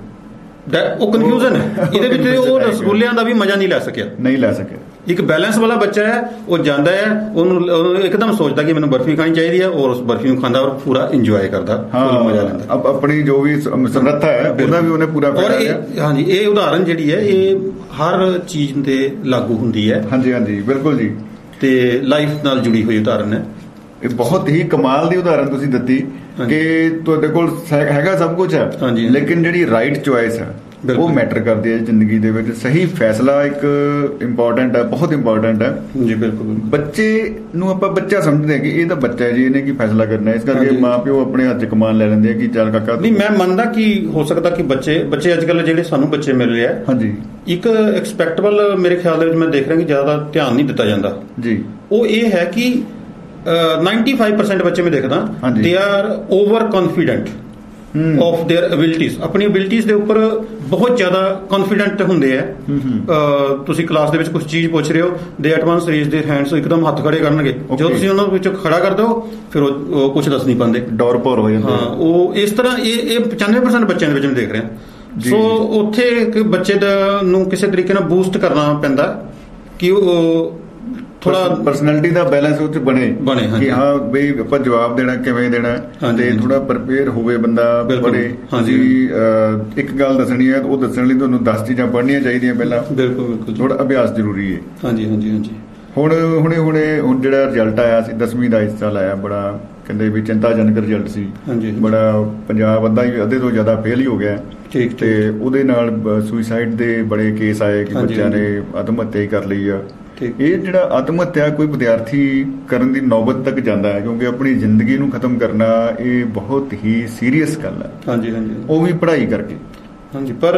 ਉਹ ਕਨਫਿਊਜ਼ਨ ਹੈ ਇਹਦੇ ਵਿੱਚ, ਉਹ ਰਸਗੁੱਲਿਆਂ ਦਾ ਵੀ ਮਜ਼ਾ ਨਹੀਂ ਲੈ ਸਕਿਆ, ਨਹੀਂ ਲੈ ਸਕਿਆ। ਇੱਕ ਬੈਲੈਂਸ ਵਾਲਾ ਬੱਚਾ ਹੈ, ਉਹ ਜਾਂਦਾ ਹੈ, ਉਹਨੂੰ ਇੱਕਦਮ ਸੋਚਦਾ ਕਿ ਮੈਨੂੰ ਬਰਫੀ ਖਾਣੀ ਚਾਹੀਦੀ ਹੈ, ਔਰ ਉਸ ਬਰਫੀ ਨੂੰ ਖਾਂਦਾ ਔਰ ਪੂਰਾ ਇੰਜੋਏ ਕਰਦਾ, ਮਜ਼ਾ ਲੈਂਦਾ। ਆਪਣੀ ਜੋ ਵੀ ਸਮਰੱਥਾ ਹੈ ਉਹਦਾ ਵੀ ਉਹਨੇ ਪੂਰਾ ਕਰਿਆ। ਹਾਂਜੀ, ਇਹ ਉਦਾਹਰਨ ਜਿਹੜੀ ਹੈ ਇਹ ਹਰ ਚੀਜ਼ ਤੇ ਲਾਗੂ ਹੁੰਦੀ ਹੈ। ਹਾਂਜੀ ਹਾਂਜੀ, ਬਿਲਕੁਲ ਜੀ। ਤੇ ਲਾਈਫ ਨਾਲ ਜੁੜੀ ਹੋਈ ਉਦਾਹਰਨ ਹੈ। ਇਹ ਬਹੁਤ ਹੀ ਕਮਾਲ ਦੀ ਉਦਾਹਰਨ ਤੁਸੀਂ ਦਿੱਤੀ ਕਿ ਤੁਹਾਡੇ ਕੋਲ ਹੈਗਾ ਸਭ ਕੁਝ ਹੈ, ਲੇਕਿਨ ਜਿਹੜੀ ਰਾਈਟ ਚੁਆਇਸ ਹੈ ਉਹ ਮੈਟਰ ਕਰਦੇ ਆ ਜ਼ਿੰਦਗੀ ਦੇ ਵਿੱਚ। ਸਹੀ ਫੈਸਲਾ ਇੱਕ ਇੰਪੋਰਟੈਂਟ ਹੈ, ਬਹੁਤ ਇੰਪੋਰਟੈਂਟ ਹੈ ਜੀ। ਬਿਲਕੁਲ। ਬੱਚੇ ਨੂੰ ਆਪਾਂ ਬੱਚਾ ਸਮਝਦੇ ਹਾਂ ਕਿ ਇਹ ਤਾਂ ਬੱਚਾ ਹੈ ਜੀ, ਇਹਨੇ ਕੀ ਫੈਸਲਾ ਕਰਨਾ, ਇਸ ਕਰਕੇ ਮਾਂ ਪਿਓ ਆਪਣੇ ਹੱਥ 'ਚ ਕਮਾਨ ਲੈ ਲੈਂਦੇ ਆ ਕਿ ਚੱਲ ਕਾਕਾ। ਨਹੀਂ, ਮੈਂ ਮੰਨਦਾ ਕਿ ਹੋ ਸਕਦਾ ਕਿ ਬੱਚੇ ਬੱਚੇ ਅੱਜ ਕੱਲ੍ਹ ਜਿਹੜੇ ਸਾਨੂੰ ਬੱਚੇ ਮਿਲ ਰਹੇ ਆ, ਹਾਂਜੀ, ਇੱਕ ਐਕਸਪੈਕਟੇਬਲ ਮੇਰੇ ਖਿਆਲ ਦੇ ਵਿੱਚ ਮੈਂ ਦੇਖ ਰਿਹਾ ਕਿ ਜ਼ਿਆਦਾ ਧਿਆਨ ਨਹੀਂ ਦਿੱਤਾ ਜਾਂਦਾ ਜੀ। ਉਹ ਇਹ ਹੈ ਕਿ ਨਾਈਨਟੀ ਫਾਈਵ ਪਰਸੈਂਟ ਬੱਚੇ ਮੈਂ ਦੇਖਦਾ they are over confident of there ਐਬਿਲਿਟੀਜ਼। ਆਪਣੀ ਐਬਿਲਿਟੀਜ਼ ਦੇ ਉੱਪਰ ਬਹੁਤ ਜ਼ਿਆਦਾ ਕੌਨਫੀਡੈਂਟ ਹੁੰਦੇ ਆ। ਤੁਸੀਂ ਕਲਾਸ ਦੇ ਵਿੱਚ ਕੁਝ ਚੀਜ਼ ਪੁੱਛ ਰਹੇ ਹੋ, ਦੇ at once raise there hands, ਇੱਕਦਮ ਹੱਥ ਖੜੇ ਕਰਨਗੇ। ਜਦੋਂ ਤੁਸੀਂ ਉਹਨਾਂ ਵਿੱਚ ਖੜਾ ਕਰ ਦਿਓ ਫਿਰ ਉਹ ਕੁਝ ਦੱਸ ਨਹੀਂ ਪਾਉਂਦੇ, ਡੌਰ ਭੌਰ ਹੋ ਜਾਂਦੇ। ਹਾਂ, ਉਹ ਇਸ ਤਰ੍ਹਾਂ ਇਹ ਇਹ ਪਚਾਨਵੇਂ ਪਰਸੈਂਟ ਬੱਚਿਆਂ ਦੇ ਵਿੱਚ ਮੈਂ ਦੇਖ ਰਿਹਾ। ਸੋ ਉੱਥੇ ਇੱਕ ਬੱਚੇ ਦਾ ਨੂੰ ਕਿਸੇ ਤਰੀਕੇ ਨਾਲ ਬੂਸਟ ਕਰਨਾ ਪੈਂਦਾ ਕਿ ਉਹ ਥੋੜਾ ਪਰਸਨੈਲਿਟੀ ਦਾ ਬੈਲੈਂਸ ਉਹ 'ਚ ਬਣੇ ਬਣੇ ਕਿ ਹਾਂ ਬਈ ਆਪਾਂ ਜਵਾਬ ਦੇਣਾ ਕਿਵੇਂ ਦੇਣਾ, ਤੇ ਥੋੜਾ ਪ੍ਰਪੇਅਰ ਹੋਵੇ ਬੰਦਾ। ਬੜੇ ਹਾਂਜੀ, ਇੱਕ ਗੱਲ ਦੱਸਣੀ ਹੈ ਉਹ ਦੱਸਣ ਲਈ ਤੁਹਾਨੂੰ ਦਸ ਚੀਜ਼ਾਂ ਪੜ੍ਹਨੀਆਂ ਚਾਹੀਦੀਆਂ ਪਹਿਲਾਂ। ਬਿਲਕੁਲ ਬਿਲਕੁਲ, ਥੋੜਾ ਅਭਿਆਸ ਜ਼ਰੂਰੀ ਹੈ। ਹਾਂਜੀ ਹਾਂਜੀ ਹਾਂਜੀ। ਹੁਣ ਹੁਣੇ ਹੁਣੇ ਹੁਣ ਜਿਹੜਾ ਰਿਜ਼ਲਟ ਆਇਆ ਸੀ ਦਸਵੀਂ ਦਾ ਇਸ ਸਾਲ ਆਇਆ, ਬੜਾ ਕਹਿੰਦੇ ਵੀ ਚਿੰਤਾਜਨਕ ਰਿਜ਼ਲਟ ਸੀ। ਬੜਾ ਪੰਜਾਬ ਅੱਧਾ ਹੀ ਅੱਧੇ ਤੋਂ ਜ਼ਿਆਦਾ ਫੇਲ ਹੀ ਹੋ ਗਿਆ। ਤੇ ਉਹਦੇ ਨਾਲ ਸੁਸਾਈਡ ਦੇ ਬੜੇ ਕੇਸ ਆਏ ਕਿ ਬੱਚਿਆਂ ਨੇ ਆਤਮ ਹੱਤਿਆ ਹੀ ਕਰ ਲਈ ਆ। ਇਹ ਜਿਹੜਾ ਆਤਮ ਹੱਤਿਆ ਕੋਈ ਵਿਦਿਆਰਥੀ ਕਰਨ ਦੀ ਨੌਬਤ ਤੱਕ ਜਾਂਦਾ ਹੈ, ਕਿਉਂਕਿ ਆਪਣੀ ਜ਼ਿੰਦਗੀ ਨੂੰ ਖਤਮ ਕਰਨਾ ਇਹ ਬਹੁਤ ਹੀ ਸੀਰੀਅਸ ਗੱਲ ਹੈ। ਹਾਂਜੀ ਹਾਂਜੀ, ਉਹ ਵੀ ਪੜ੍ਹਾਈ ਕਰਕੇ। ਹਾਂਜੀ, ਪਰ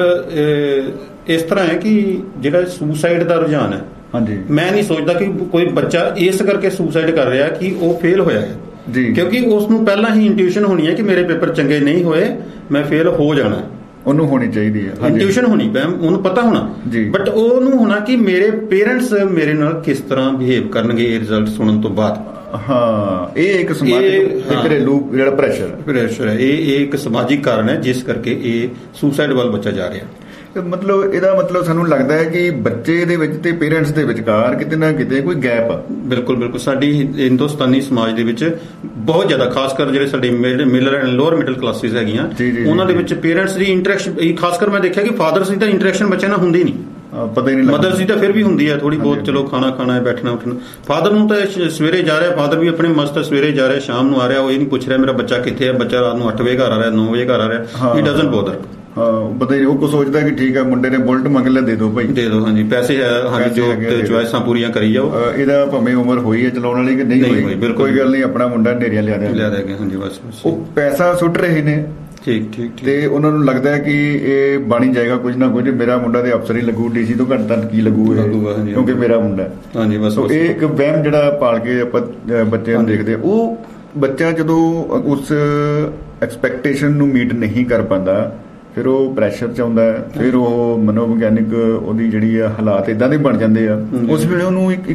ਇਸ ਤਰ੍ਹਾਂ ਹੈ ਕਿ ਜਿਹੜਾ ਸੁਸਾਈਡ ਦਾ ਰੁਝਾਨ ਹੈ, ਹਾਂਜੀ, ਮੈਂ ਨਹੀਂ ਸੋਚਦਾ ਕਿ ਕੋਈ ਬੱਚਾ ਇਸ ਕਰਕੇ ਸੁਸਾਈਡ ਕਰ ਰਿਹਾ ਕਿ ਉਹ ਫੇਲ ਹੋਇਆ ਹੈ ਜੀ, ਕਿਉਂਕਿ ਉਸ ਨੂੰ ਪਹਿਲਾਂ ਹੀ ਇੰਟਿਊਸ਼ਨ ਹੋਣੀ ਹੈ ਕਿ ਮੇਰੇ ਪੇਪਰ ਚੰਗੇ ਨਹੀਂ ਹੋਏ, ਮੈਂ ਫੇਲ ਹੋ ਜਾਣਾ। ਉਹਨੂੰ ਹੋਣੀ ਚਾਹੀਦੀ ਹੈ ਇੰਟਿਊਸ਼ਨ ਹੋਣੀ, ਉਹਨੂੰ ਪਤਾ ਹੋਣਾ ਜੀ। ਬਟ ਉਹਨੂੰ ਹੋਣਾ ਕਿ ਮੇਰੇ ਪੇਰੈਂਟਸ ਮੇਰੇ ਨਾਲ ਕਿਸ ਤਰ੍ਹਾਂ ਬਿਹੇਵ ਕਰਨਗੇ ਇਹ ਰਿਜ਼ਲਟ ਸੁਣਨ ਤੋਂ ਬਾਅਦ। ਹਾਂ, ਇਹ ਇੱਕ ਸਮਾਜਿਕ ਘਰੇਲੂ ਜਿਹੜਾ ਪ੍ਰੈਸ਼ਰ ਪ੍ਰੈਸ਼ਰ ਹੈ, ਇਹ ਇਹ ਇੱਕ ਸਮਾਜਿਕ ਕਾਰਨ ਹੈ ਜਿਸ ਕਰਕੇ ਇਹ ਸੁਸਾਈਡ ਵੱਲ ਬੱਚਾ ਜਾ ਰਿਹਾ। ਮਤਲਬ ਇਹਦਾ ਮਤਲਬ ਸਾਨੂੰ ਲੱਗਦਾ ਹੈ ਕਿ ਬੱਚੇ ਦੇ ਵਿੱਚ ਤੇ ਪੇਰੈਂਟਸ ਦੇ ਵਿਚਕਾਰ ਕਿਤੇ ਨਾ ਕਿਤੇ ਕੋਈ ਗੈਪ ਆ। ਬਿਲਕੁਲ ਬਿਲਕੁਲ, ਸਾਡੀ ਹਿੰਦੁਸਤਾਨੀ ਸਮਾਜ ਦੇ ਵਿੱਚ ਬਹੁਤ ਜ਼ਿਆਦਾ, ਖਾਸ ਕਰ ਜਿਹੜੇ ਸਾਡੇ middle and lower middle classes ਹੈਗੀਆਂ, ਉਹਨਾਂ ਦੇ ਵਿੱਚ ਪੇਰੈਂਟਸ ਦੀ ਇੰਟਰੈਕਸ਼ਨ, ਖਾਸ ਕਰ ਮੈਂ ਦੇਖਿਆ ਕਿ ਫਾਦਰਸ ਦੀ ਤਾਂ ਇੰਟਰੈਕਸ਼ਨ ਬੱਚਿਆਂ ਨਾਲ ਹੁੰਦੀ ਨਹੀਂ। ਪਤਾ ਹੀ ਨਹੀਂ ਲੱਗਦਾ। ਮਦਰਸ ਦੀ ਤਾਂ ਫਿਰ ਵੀ ਹੁੰਦੀ ਹੈ ਥੋੜੀ ਬਹੁਤ, ਚਲੋ ਖਾਣਾ ਖਾਣਾ ਹੈ, ਬੈਠਣਾ ਉੱਠਣਾ। ਫਾਦਰ ਨੂੰ ਤਾਂ ਸਵੇਰੇ ਜਾ ਰਿਹਾ, ਫਾਦਰ ਵੀ ਆਪਣੇ ਮਸਤ ਸਵੇਰੇ ਜਾ ਰਿਹਾ, ਸ਼ਾਮ ਨੂੰ ਆ ਰਿਹਾ, ਉਹ ਇਹ ਨਹੀਂ ਪੁੱਛ ਰਿਹਾ ਮੇਰਾ ਬੱਚਾ ਕਿੱਥੇ ਹੈ, ਬੱਚਾ ਰਾਤ ਨੂੰ ਅੱਠ ਵਜੇ ਘਰ ਆ ਰਿਹਾ, ਨੌ ਵਜੇ ਘਰ ਆ ਰਿਹਾ, ਹੀ ਡਜ਼ਨਟ ਬੋਦਰ। ਹਾਂ, ਪਤਾ ਹੀ ਉਹ ਕੋ ਸੋਚਦਾ ਕਿ ਠੀਕ ਹੈ ਮੁੰਡੇ ਨੇ ਬੁਲਟ ਮੰਗ ਲਿਆ, ਦੇ ਦਿਓ ਭਾਈ, ਦੇ ਦਿਓ। ਹਾਂਜੀ, ਪੈਸੇ ਹੈ, ਹਾਂਜੀ, ਜੋ ਚੁਆਇਸਾਂ ਪੂਰੀਆਂ ਕਰੀ ਜਾਓ। ਇਹਦਾ ਭਾਵੇਂ ਉਮਰ ਹੋਈ ਹੈ ਚਲਾਉਣ ਵਾਲੀ ਕਿ ਨਹੀਂ ਹੋਈ, ਕੋਈ ਗੱਲ ਨਹੀਂ, ਆਪਣਾ ਮੁੰਡਾ ਢੇਰੀਆਂ ਲਿਆ ਲਿਆ ਦੇਗਾ। ਹਾਂਜੀ, ਬਸ ਉਹ ਪੈਸਾ ਸੁੱਟ ਰਹੇ ਨੇ। ਠੀਕ ਠੀਕ, ਤੇ ਉਹਨਾਂ ਨੂੰ ਲੱਗਦਾ ਹੈ ਕਿ ਇਹ ਬਣ ਹੀ ਜਾਏਗਾ ਕੁਝ ਨਾ ਕੁਝ, ਮੇਰਾ ਮੁੰਡਾ ਤੇ ਅਫਸਰ ਹੀ ਲੱਗੂ, ਡੀਸੀ ਤੋਂ ਘੱਟ ਤੱਕ ਕੀ ਲੱਗੂ ਕਿਉਂਕਿ ਮੇਰਾ ਮੁੰਡਾ। ਹਾਂਜੀ, ਬਸ ਇਹ ਇੱਕ ਵਹਿਮ ਜਿਹੜਾ ਪਾਲ ਕੇ ਆਪਾਂ ਬੱਚਿਆਂ ਨੂੰ ਦੇਖਦੇ ਆ, ਉਹ ਬੱਚਾ ਜਦੋਂ ਉਸ ਐਕਸਪੈਕਟੇਸ਼ਨ ਨੂੰ ਮੀਟ ਨਹੀਂ ਕਰ ਪਾਉਂਦਾ ਫਿਰ ਉਹ ਪ੍ਰੈਸ਼ਰ 'ਚ ਆਉਂਦਾ, ਫਿਰ ਉਹ ਮਨੋਵਿਗਿਆਨਿਕ ਉਹਦੀ ਜਿਹੜੀ ਆ ਹਾਲਾਤ ਇੱਦਾਂ ਦੇ ਬਣ ਜਾਂਦੇ ਆ। ਉਸ ਵੇਲੇ ਉਹਨੂੰ ਇੱਕ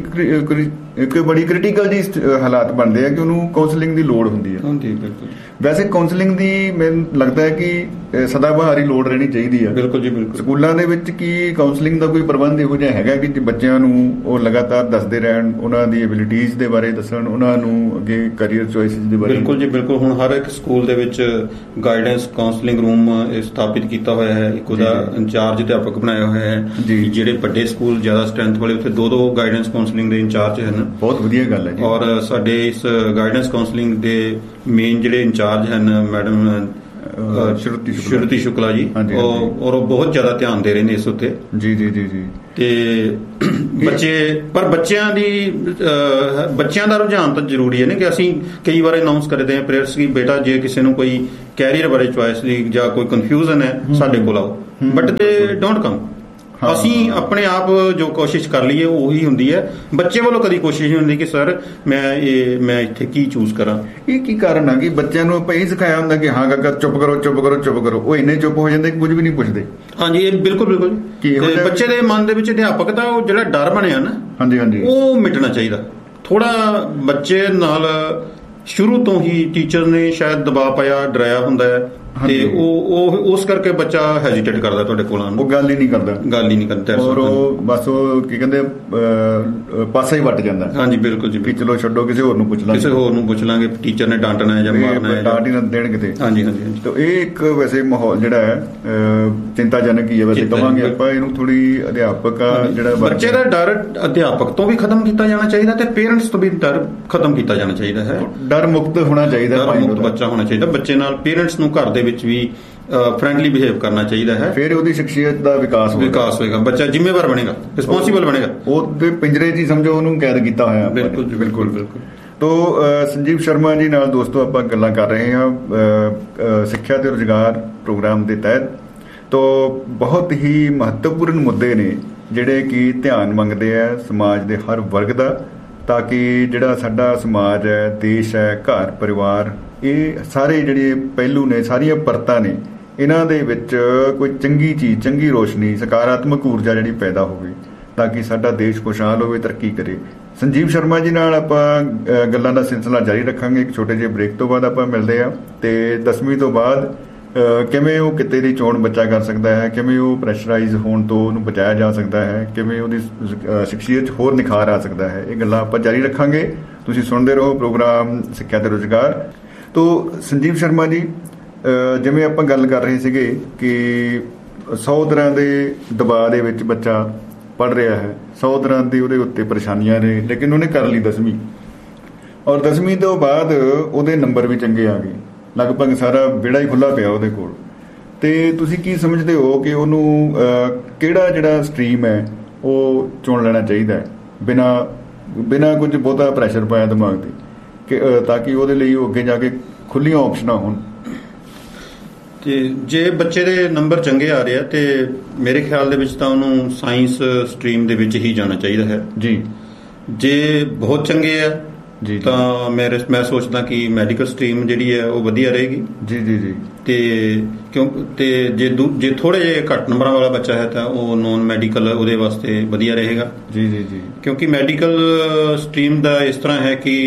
ਇੱਕ ਬੜੀ ਕ੍ਰਿਟੀਕਲ ਜੀ ਹਾਲਾਤ ਬਣਦੇ ਆ ਕਿ ਉਹਨੂੰ ਕਾਉਂਸਲਿੰਗ ਦੀ ਲੋੜ ਹੁੰਦੀ ਹੈ। ਵੈਸੇ ਕਾਉਂਸਲਿੰਗ ਦੀ ਮੈਨੂੰ ਲੱਗਦਾ ਹੈ ਕਿ ਸਦਾ ਬਹਾਰ ਹੀ ਲੋੜ ਰਹਿਣੀ ਚਾਹੀਦੀ ਆ। ਬਿਲਕੁਲ ਜੀ, ਬਿਲਕੁਲ। ਸਕੂਲਾਂ ਦੇ ਵਿੱਚ ਕੀ ਕਾਉਂਸਲਿੰਗ ਦਾ ਕੋਈ ਪ੍ਰਬੰਧ ਇਹੋ ਜਿਹਾ ਹੈਗਾ ਕਿ ਬੱਚਿਆਂ ਨੂੰ ਉਹ ਲਗਾਤਾਰ ਦੱਸਦੇ ਰਹਿਣ, ਉਹਨਾਂ ਦੀ ਐਬਿਲਿਟੀਜ਼ ਦੇ ਬਾਰੇ ਦੱਸਣ, ਉਹਨਾਂ ਨੂੰ ਅੱਗੇ ਕਰੀਅਰ ਚੋਇਸਿਸ ਦੇ ਬਾਰੇ? ਬਿਲਕੁਲ ਜੀ, ਬਿਲਕੁਲ। ਹੁਣ ਹਰ ਇੱਕ ਸਕੂਲ ਦੇ ਵਿੱਚ ਗਾਈਡੈਂਸ ਕਾਉਂਸਲਿੰਗ ਰੂਮ ਸਥਾਪਿਤ ਕੀਤਾ ਹੋਇਆ ਹੈ, ਇੱਕ ਉਹਦਾ ਇੰਚਾਰਜ ਅਧਿਆਪਕ ਬਣਾਇਆ ਹੋਇਆ ਹੈ। ਜਿਹੜੇ ਵੱਡੇ ਸਕੂਲ ਜ਼ਿਆਦਾ ਸਟਰੈਂਥ ਵਾਲੇ, ਉੱਥੇ ਦੋ ਦੋ ਗਾਈਡੈਂਸ ਕਾਉਂਸਲਿੰਗ ਦੇ ਇੰਚਾਰਜ ਹਨ। ਬਹੁਤ ਵਧੀਆ ਗੱਲ ਹੈ ਜੀ। ਔਰ ਸਾਡੇ ਇਸ ਗਾਈਡੈਂਸ ਕਾਉਂਸਲਿੰਗ ਦੇ ਮੇਨ ਜਿਹੜੇ ਇੰਚਾਰਜ ਹਨ ਮੈਡਮ ਸ਼ਰੂਤੀ ਸ਼ੁਕਲਾ ਜੀ, ਔਰ ਉਹ ਬਹੁਤ ਜ਼ਿਆਦਾ ਧਿਆਨ ਦੇ ਰਹੇ ਨੇ ਇਸ ਉੱਤੇ। ਜੀ ਜੀ ਜੀ ਜੀ। ਤੇ ਬੱਚੇ, ਪਰ ਬੱਚਿਆਂ ਦੀ ਬੱਚਿਆਂ ਦਾ ਰੁਝਾਨ ਤਾਂ ਜ਼ਰੂਰੀ ਹੈ ਨਾ, ਕਿ ਅਸੀਂ ਕਈ ਵਾਰ ਅਨਾਉਂਸ ਕਰਦੇ ਹਾਂ ਪੇਰੈਂਟਸ ਕਿ ਬੇਟਾ ਜੇ ਕਿਸੇ ਨੂੰ ਕੋਈ ਕੈਰੀਅਰ ਬਾਰੇ ਚੁਆਇਸ ਦੀ ਜਾਂ ਕੋਈ ਕਨਫਿਊਜ਼ਨ ਹੈ ਸਾਡੇ ਕੋਲ ਆਓ, ਬਟ ਦੇ ਡੋਂਟ ਕਮ। ਅਸੀਂ ਆਪਣੇ ਆਪ ਜੋ ਕੋਸ਼ਿਸ਼ ਕਰ ਲਈਏ ਉਹੀ ਹੁੰਦੀ ਹੈ। ਬੱਚੇ ਵੱਲੋਂ ਕਦੀ ਕੋਸ਼ਿਸ਼ ਨਹੀਂ ਹੁੰਦੀ ਕਿ ਸਰ ਮੈਂ ਇਹ ਮੈਂ ਇੱਥੇ ਕੀ ਚੂਜ਼ ਕਰਾਂ। ਇਹ ਕੀ ਕਾਰਨ ਆ ਕਿ ਬੱਚਿਆਂ ਨੂੰ ਆਪਾਂ ਇਹ ਸਿਖਾਇਆ ਹੁੰਦਾ ਕਿ ਹਾਂ ਕਾਕਾ ਚੁੱਪ ਕਰੋ ਚੁੱਪ ਕਰੋ ਚੁੱਪ ਕਰੋ, ਉਹ ਇੰਨੇ ਚੁੱਪ ਹੋ ਜਾਂਦੇ ਕਿ ਕੁਝ ਵੀ ਨਹੀਂ ਪੁੱਛਦੇ। ਹਾਂਜੀ, ਇਹ ਬਿਲਕੁਲ ਬਿਲਕੁਲ। ਬੱਚੇ ਦੇ ਮਨ ਦੇ ਵਿੱਚ ਅਧਿਆਪਕ ਦਾ ਉਹ ਜਿਹੜਾ ਡਰ ਬਣਿਆ ਨਾ, ਹਾਂਜੀ ਹਾਂਜੀ, ਉਹ ਮਿਟਣਾ ਚਾਹੀਦਾ। ਥੋੜਾ ਬੱਚੇ ਨਾਲ ਸ਼ੁਰੂ ਤੋਂ ਹੀ ਟੀਚਰ ਨੇ ਸ਼ਾਇਦ ਦਬਾਅ ਪਾਇਆ, ਡਰਾਇਆ ਹੁੰਦਾ ਹੈ, ਤੇ ਉਹ ਉਸ ਕਰਕੇ ਬੱਚਾ ਹੈਜੀਟੇਟ ਕਰਦਾ ਤੁਹਾਡੇ ਕੋਲ ਆਉਣ ਨੂੰ। ਉਹ ਗੱਲ ਹੀ ਨਹੀਂ ਕਰਦਾ, ਗੱਲ ਹੀ ਨਹੀਂ ਕਰਦਾ, ਔਰ ਉਹ ਬਸ ਉਹ ਕੀ ਕਹਿੰਦੇ ਪਾਸਾ ਹੀ ਵੱਟ ਜਾਂਦਾ। ਹਾਂਜੀ, ਬਿਲਕੁਲ ਜੀ। ਚਲੋ ਛੱਡੋ, ਕਿਸੇ ਹੋਰ ਨੂੰ ਪੁੱਛ ਲਾਂਗੇ, ਕਿਸੇ ਹੋਰ ਨੂੰ ਪੁੱਛ ਲਾਂਗੇ, ਟੀਚਰ ਨੇ ਡਾਂਟਣਾ ਹੈ ਜਾਂ ਮਾਰਨਾ ਹੈ, ਡਾਂਟ ਹੀ ਨਾ ਦੇਣ ਕਿਤੇ। ਹਾਂਜੀ ਹਾਂਜੀ। ਤਾਂ ਇਹ ਇੱਕ ਵੈਸੇ ਮਾਹੌਲ ਜਿਹੜਾ ਹੈ ਚਿੰਤਾਜਨਕ ਹੀ ਹੈ ਵੈਸੇ ਕਹਾਂਗੇ ਆਪਾਂ ਇਹਨੂੰ। ਥੋੜੀ ਅਧਿਆਪਕ ਜਿਹੜਾ ਬੱਚੇ ਦਾ ਡਰ ਅਧਿਆਪਕ ਤੋਂ ਵੀ ਖਤਮ ਕੀਤਾ ਜਾਣਾ ਚਾਹੀਦਾ, ਤੇ ਪੇਰੈਂਟਸ ਤੋਂ ਵੀ ਡਰ ਖਤਮ ਕੀਤਾ ਜਾਣਾ ਚਾਹੀਦਾ ਹੈ। ਡਰ ਮੁਕਤ ਹੋਣਾ ਚਾਹੀਦਾ, ਡਰ ਮੁਕਤ ਬੱਚਾ ਹੋਣਾ ਚਾਹੀਦਾ। ਬੱਚੇ ਨਾਲ ਪੇਰੈਂਟਸ ਨੂੰ ਘਰ ਦੇ ਵਿੱਚ ਵੀ ਫਰੈਂਡਲੀ ਬਿਹੇਵ ਕਰਨਾ ਚਾਹੀਦਾ ਹੈ, ਫਿਰ ਉਹਦੀ ਸ਼ਖਸੀਅਤ ਦਾ ਵਿਕਾਸ ਵਿਕਾਸ ਹੋਏਗਾ, ਬੱਚਾ ਜ਼ਿੰਮੇਵਾਰ ਬਣੇਗਾ, ਰਿਸਪੌਂਸਿਬਲ ਬਣੇਗਾ। ਉਹਦੇ ਪਿੰਜਰੇ 'ਚ ਹੀ ਸਮਝੋ ਉਹਨੂੰ ਕੈਦ ਕੀਤਾ ਹੋਇਆ। ਬਿਲਕੁਲ ਬਿਲਕੁਲ ਬਿਲਕੁਲ। ਤੋ ਸੰਜੀਵ ਸ਼ਰਮਾ ਜੀ ਨਾਲ ਦੋਸਤੋ ਆਪਾਂ ਗੱਲਾਂ ਕਰ ਰਹੇ ਹਾਂ ਸਿੱਖਿਆ ਤੇ ਰੁਜ਼ਗਾਰ ਪ੍ਰੋਗਰਾਮ ਦੇ ਤਹਿਤ। ਤੋ ਬਹੁਤ ਹੀ ਮਹੱਤਵਪੂਰਨ ਮੁੱਦੇ ਨੇ ਜਿਹੜੇ ਕਿ ਧਿਆਨ ਮੰਗਦੇ ਆ ਸਮਾਜ ਦੇ ਹਰ ਵਰਗ ਦਾ, ਤਾਂ ਕਿ ਜਿਹੜਾ ਸਾਡਾ ਸਮਾਜ ਹੈ, ਦੇਸ਼ ਹੈ, ਘਰ ਪਰਿਵਾਰ, ਇਹ ਸਾਰੇ ਜਿਹੜੇ ਪਹਿਲੂ ਨੇ, ਸਾਰੀਆਂ ਪਰਤਾਂ ਨੇ, ਇਹਨਾਂ ਦੇ ਵਿੱਚ ਕੋਈ ਚੰਗੀ ਚੀਜ਼, ਚੰਗੀ ਰੋਸ਼ਨੀ, ਸਕਾਰਾਤਮਕ ਊਰਜਾ ਜਿਹੜੀ ਪੈਦਾ ਹੋਵੇ, ਤਾਂ ਕਿ ਸਾਡਾ ਦੇਸ਼ ਖੁਸ਼ਹਾਲ ਹੋਵੇ, ਤਰੱਕੀ ਕਰੇ। ਸੰਜੀਵ ਸ਼ਰਮਾ ਜੀ ਨਾਲ ਆਪਾਂ ਗੱਲਾਂ ਦਾ ਸਿਲਸਿਲਾ ਜਾਰੀ ਰੱਖਾਂਗੇ। ਇੱਕ ਛੋਟੇ ਜਿਹੇ ਬ੍ਰੇਕ ਤੋਂ ਬਾਅਦ ਆਪਾਂ ਮਿਲਦੇ ਹਾਂ। ਤੇ ਦਸਵੀਂ ਤੋਂ ਬਾਅਦ ਕਿਵੇਂ ਉਹ ਕਿੱਤੇ ਦੀ ਚੋਣ ਬੱਚਾ ਕਰ ਸਕਦਾ ਹੈ, ਕਿਵੇਂ ਉਹ ਪ੍ਰੈਸ਼ਰਾਈਜ਼ ਹੋਣ ਤੋਂ ਉਹਨੂੰ ਬਚਾਇਆ ਜਾ ਸਕਦਾ ਹੈ, ਕਿਵੇਂ ਉਹਦੀ ਸ਼ਖਸੀਅਤ ਹੋਰ ਨਿਖਾਰ ਆ ਸਕਦਾ ਹੈ, ਇਹ ਗੱਲਾਂ ਆਪਾਂ ਜਾਰੀ ਰੱਖਾਂਗੇ। ਤੁਸੀਂ ਸੁਣਦੇ ਰਹੋ ਪ੍ਰੋਗਰਾਮ ਸਿੱਖਿਆ ਤੇ ਰੁਜ਼ਗਾਰ। ਤੋ ਸੰਜੀਵ ਸ਼ਰਮਾ ਜੀ, ਜਿਵੇਂ ਆਪਾਂ ਗੱਲ ਕਰ ਰਹੇ ਸੀਗੇ ਕਿ ਸੌ ਤਰ੍ਹਾਂ ਦੇ ਦਬਾਅ ਦੇ ਵਿੱਚ ਬੱਚਾ ਪੜ੍ਹ ਰਿਹਾ ਹੈ, ਸੌ ਤਰ੍ਹਾਂ ਦੀ ਉਹਦੇ ਉੱਤੇ ਪਰੇਸ਼ਾਨੀਆਂ ਨੇ, ਲੇਕਿਨ ਉਹਨੇ ਕਰ ਲਈ ਦਸਵੀਂ, ਔਰ ਦਸਵੀਂ ਤੋਂ ਬਾਅਦ ਉਹਦੇ ਨੰਬਰ ਵੀ ਚੰਗੇ ਆ ਗਏ, ਲਗਭਗ ਸਾਰਾ ਵਿਹੜਾ ਹੀ ਖੁੱਲ੍ਹਾ ਪਿਆ ਉਹਦੇ ਕੋਲ। ਤੇ ਤੁਸੀਂ ਕੀ ਸਮਝਦੇ ਹੋ ਕਿ ਉਹਨੂੰ ਕਿਹੜਾ ਜਿਹੜਾ ਸਟਰੀਮ ਹੈ ਉਹ ਚੁਣ ਲੈਣਾ ਚਾਹੀਦਾ ਹੈ, ਬਿਨਾਂ ਬਿਨਾਂ ਕੁਝ ਬਹੁਤਾ ਪ੍ਰੈਸ਼ਰ ਪਾਇਆ ਦਿਮਾਗ 'ਤੇ, ਕਿ ਤਾਂ ਕਿ ਉਹਦੇ ਲਈ ਉਹ ਅੱਗੇ ਜਾ ਕੇ ਖੁੱਲ੍ਹੀਆਂ ਆਪਸ਼ਨਾਂ ਹੋਣ? ਤੇ ਜੇ ਬੱਚੇ ਦੇ ਨੰਬਰ ਚੰਗੇ ਆ ਰਹੇ ਆ ਤੇ ਮੇਰੇ ਖਿਆਲ ਦੇ ਵਿੱਚ ਤਾਂ ਉਹਨੂੰ ਸਾਇੰਸ ਸਟਰੀਮ ਦੇ ਵਿੱਚ ਹੀ ਜਾਣਾ ਚਾਹੀਦਾ ਹੈ ਜੀ। ਜੇ ਬਹੁਤ ਚੰਗੇ ਆ ਜੀ ਤਾਂ ਮੈਂ ਮੈਂ ਸੋਚਦਾ ਕਿ ਮੈਡੀਕਲ ਸਟਰੀਮ ਜਿਹੜੀ ਹੈ ਉਹ ਵਧੀਆ ਰਹੇਗੀ। ਜੀ ਜੀ ਜੀ। ਤੇ ਕਿਉਂ ਤੇ ਜੇ ਜੇ ਥੋੜੇ ਜਿਹੇ ਘੱਟ ਨੰਬਰਾਂ ਵਾਲਾ ਬੱਚਾ ਹੈ ਤਾਂ ਉਹ ਨੌਨ ਮੈਡੀਕਲ ਉਹਦੇ ਵਾਸਤੇ ਵਧੀਆ ਰਹੇਗਾ। ਜੀ ਜੀ ਜੀ। ਕਿਉਂਕਿ ਮੈਡੀਕਲ ਸਟਰੀਮ ਦਾ ਇਸ ਤਰ੍ਹਾਂ ਹੈ ਕਿ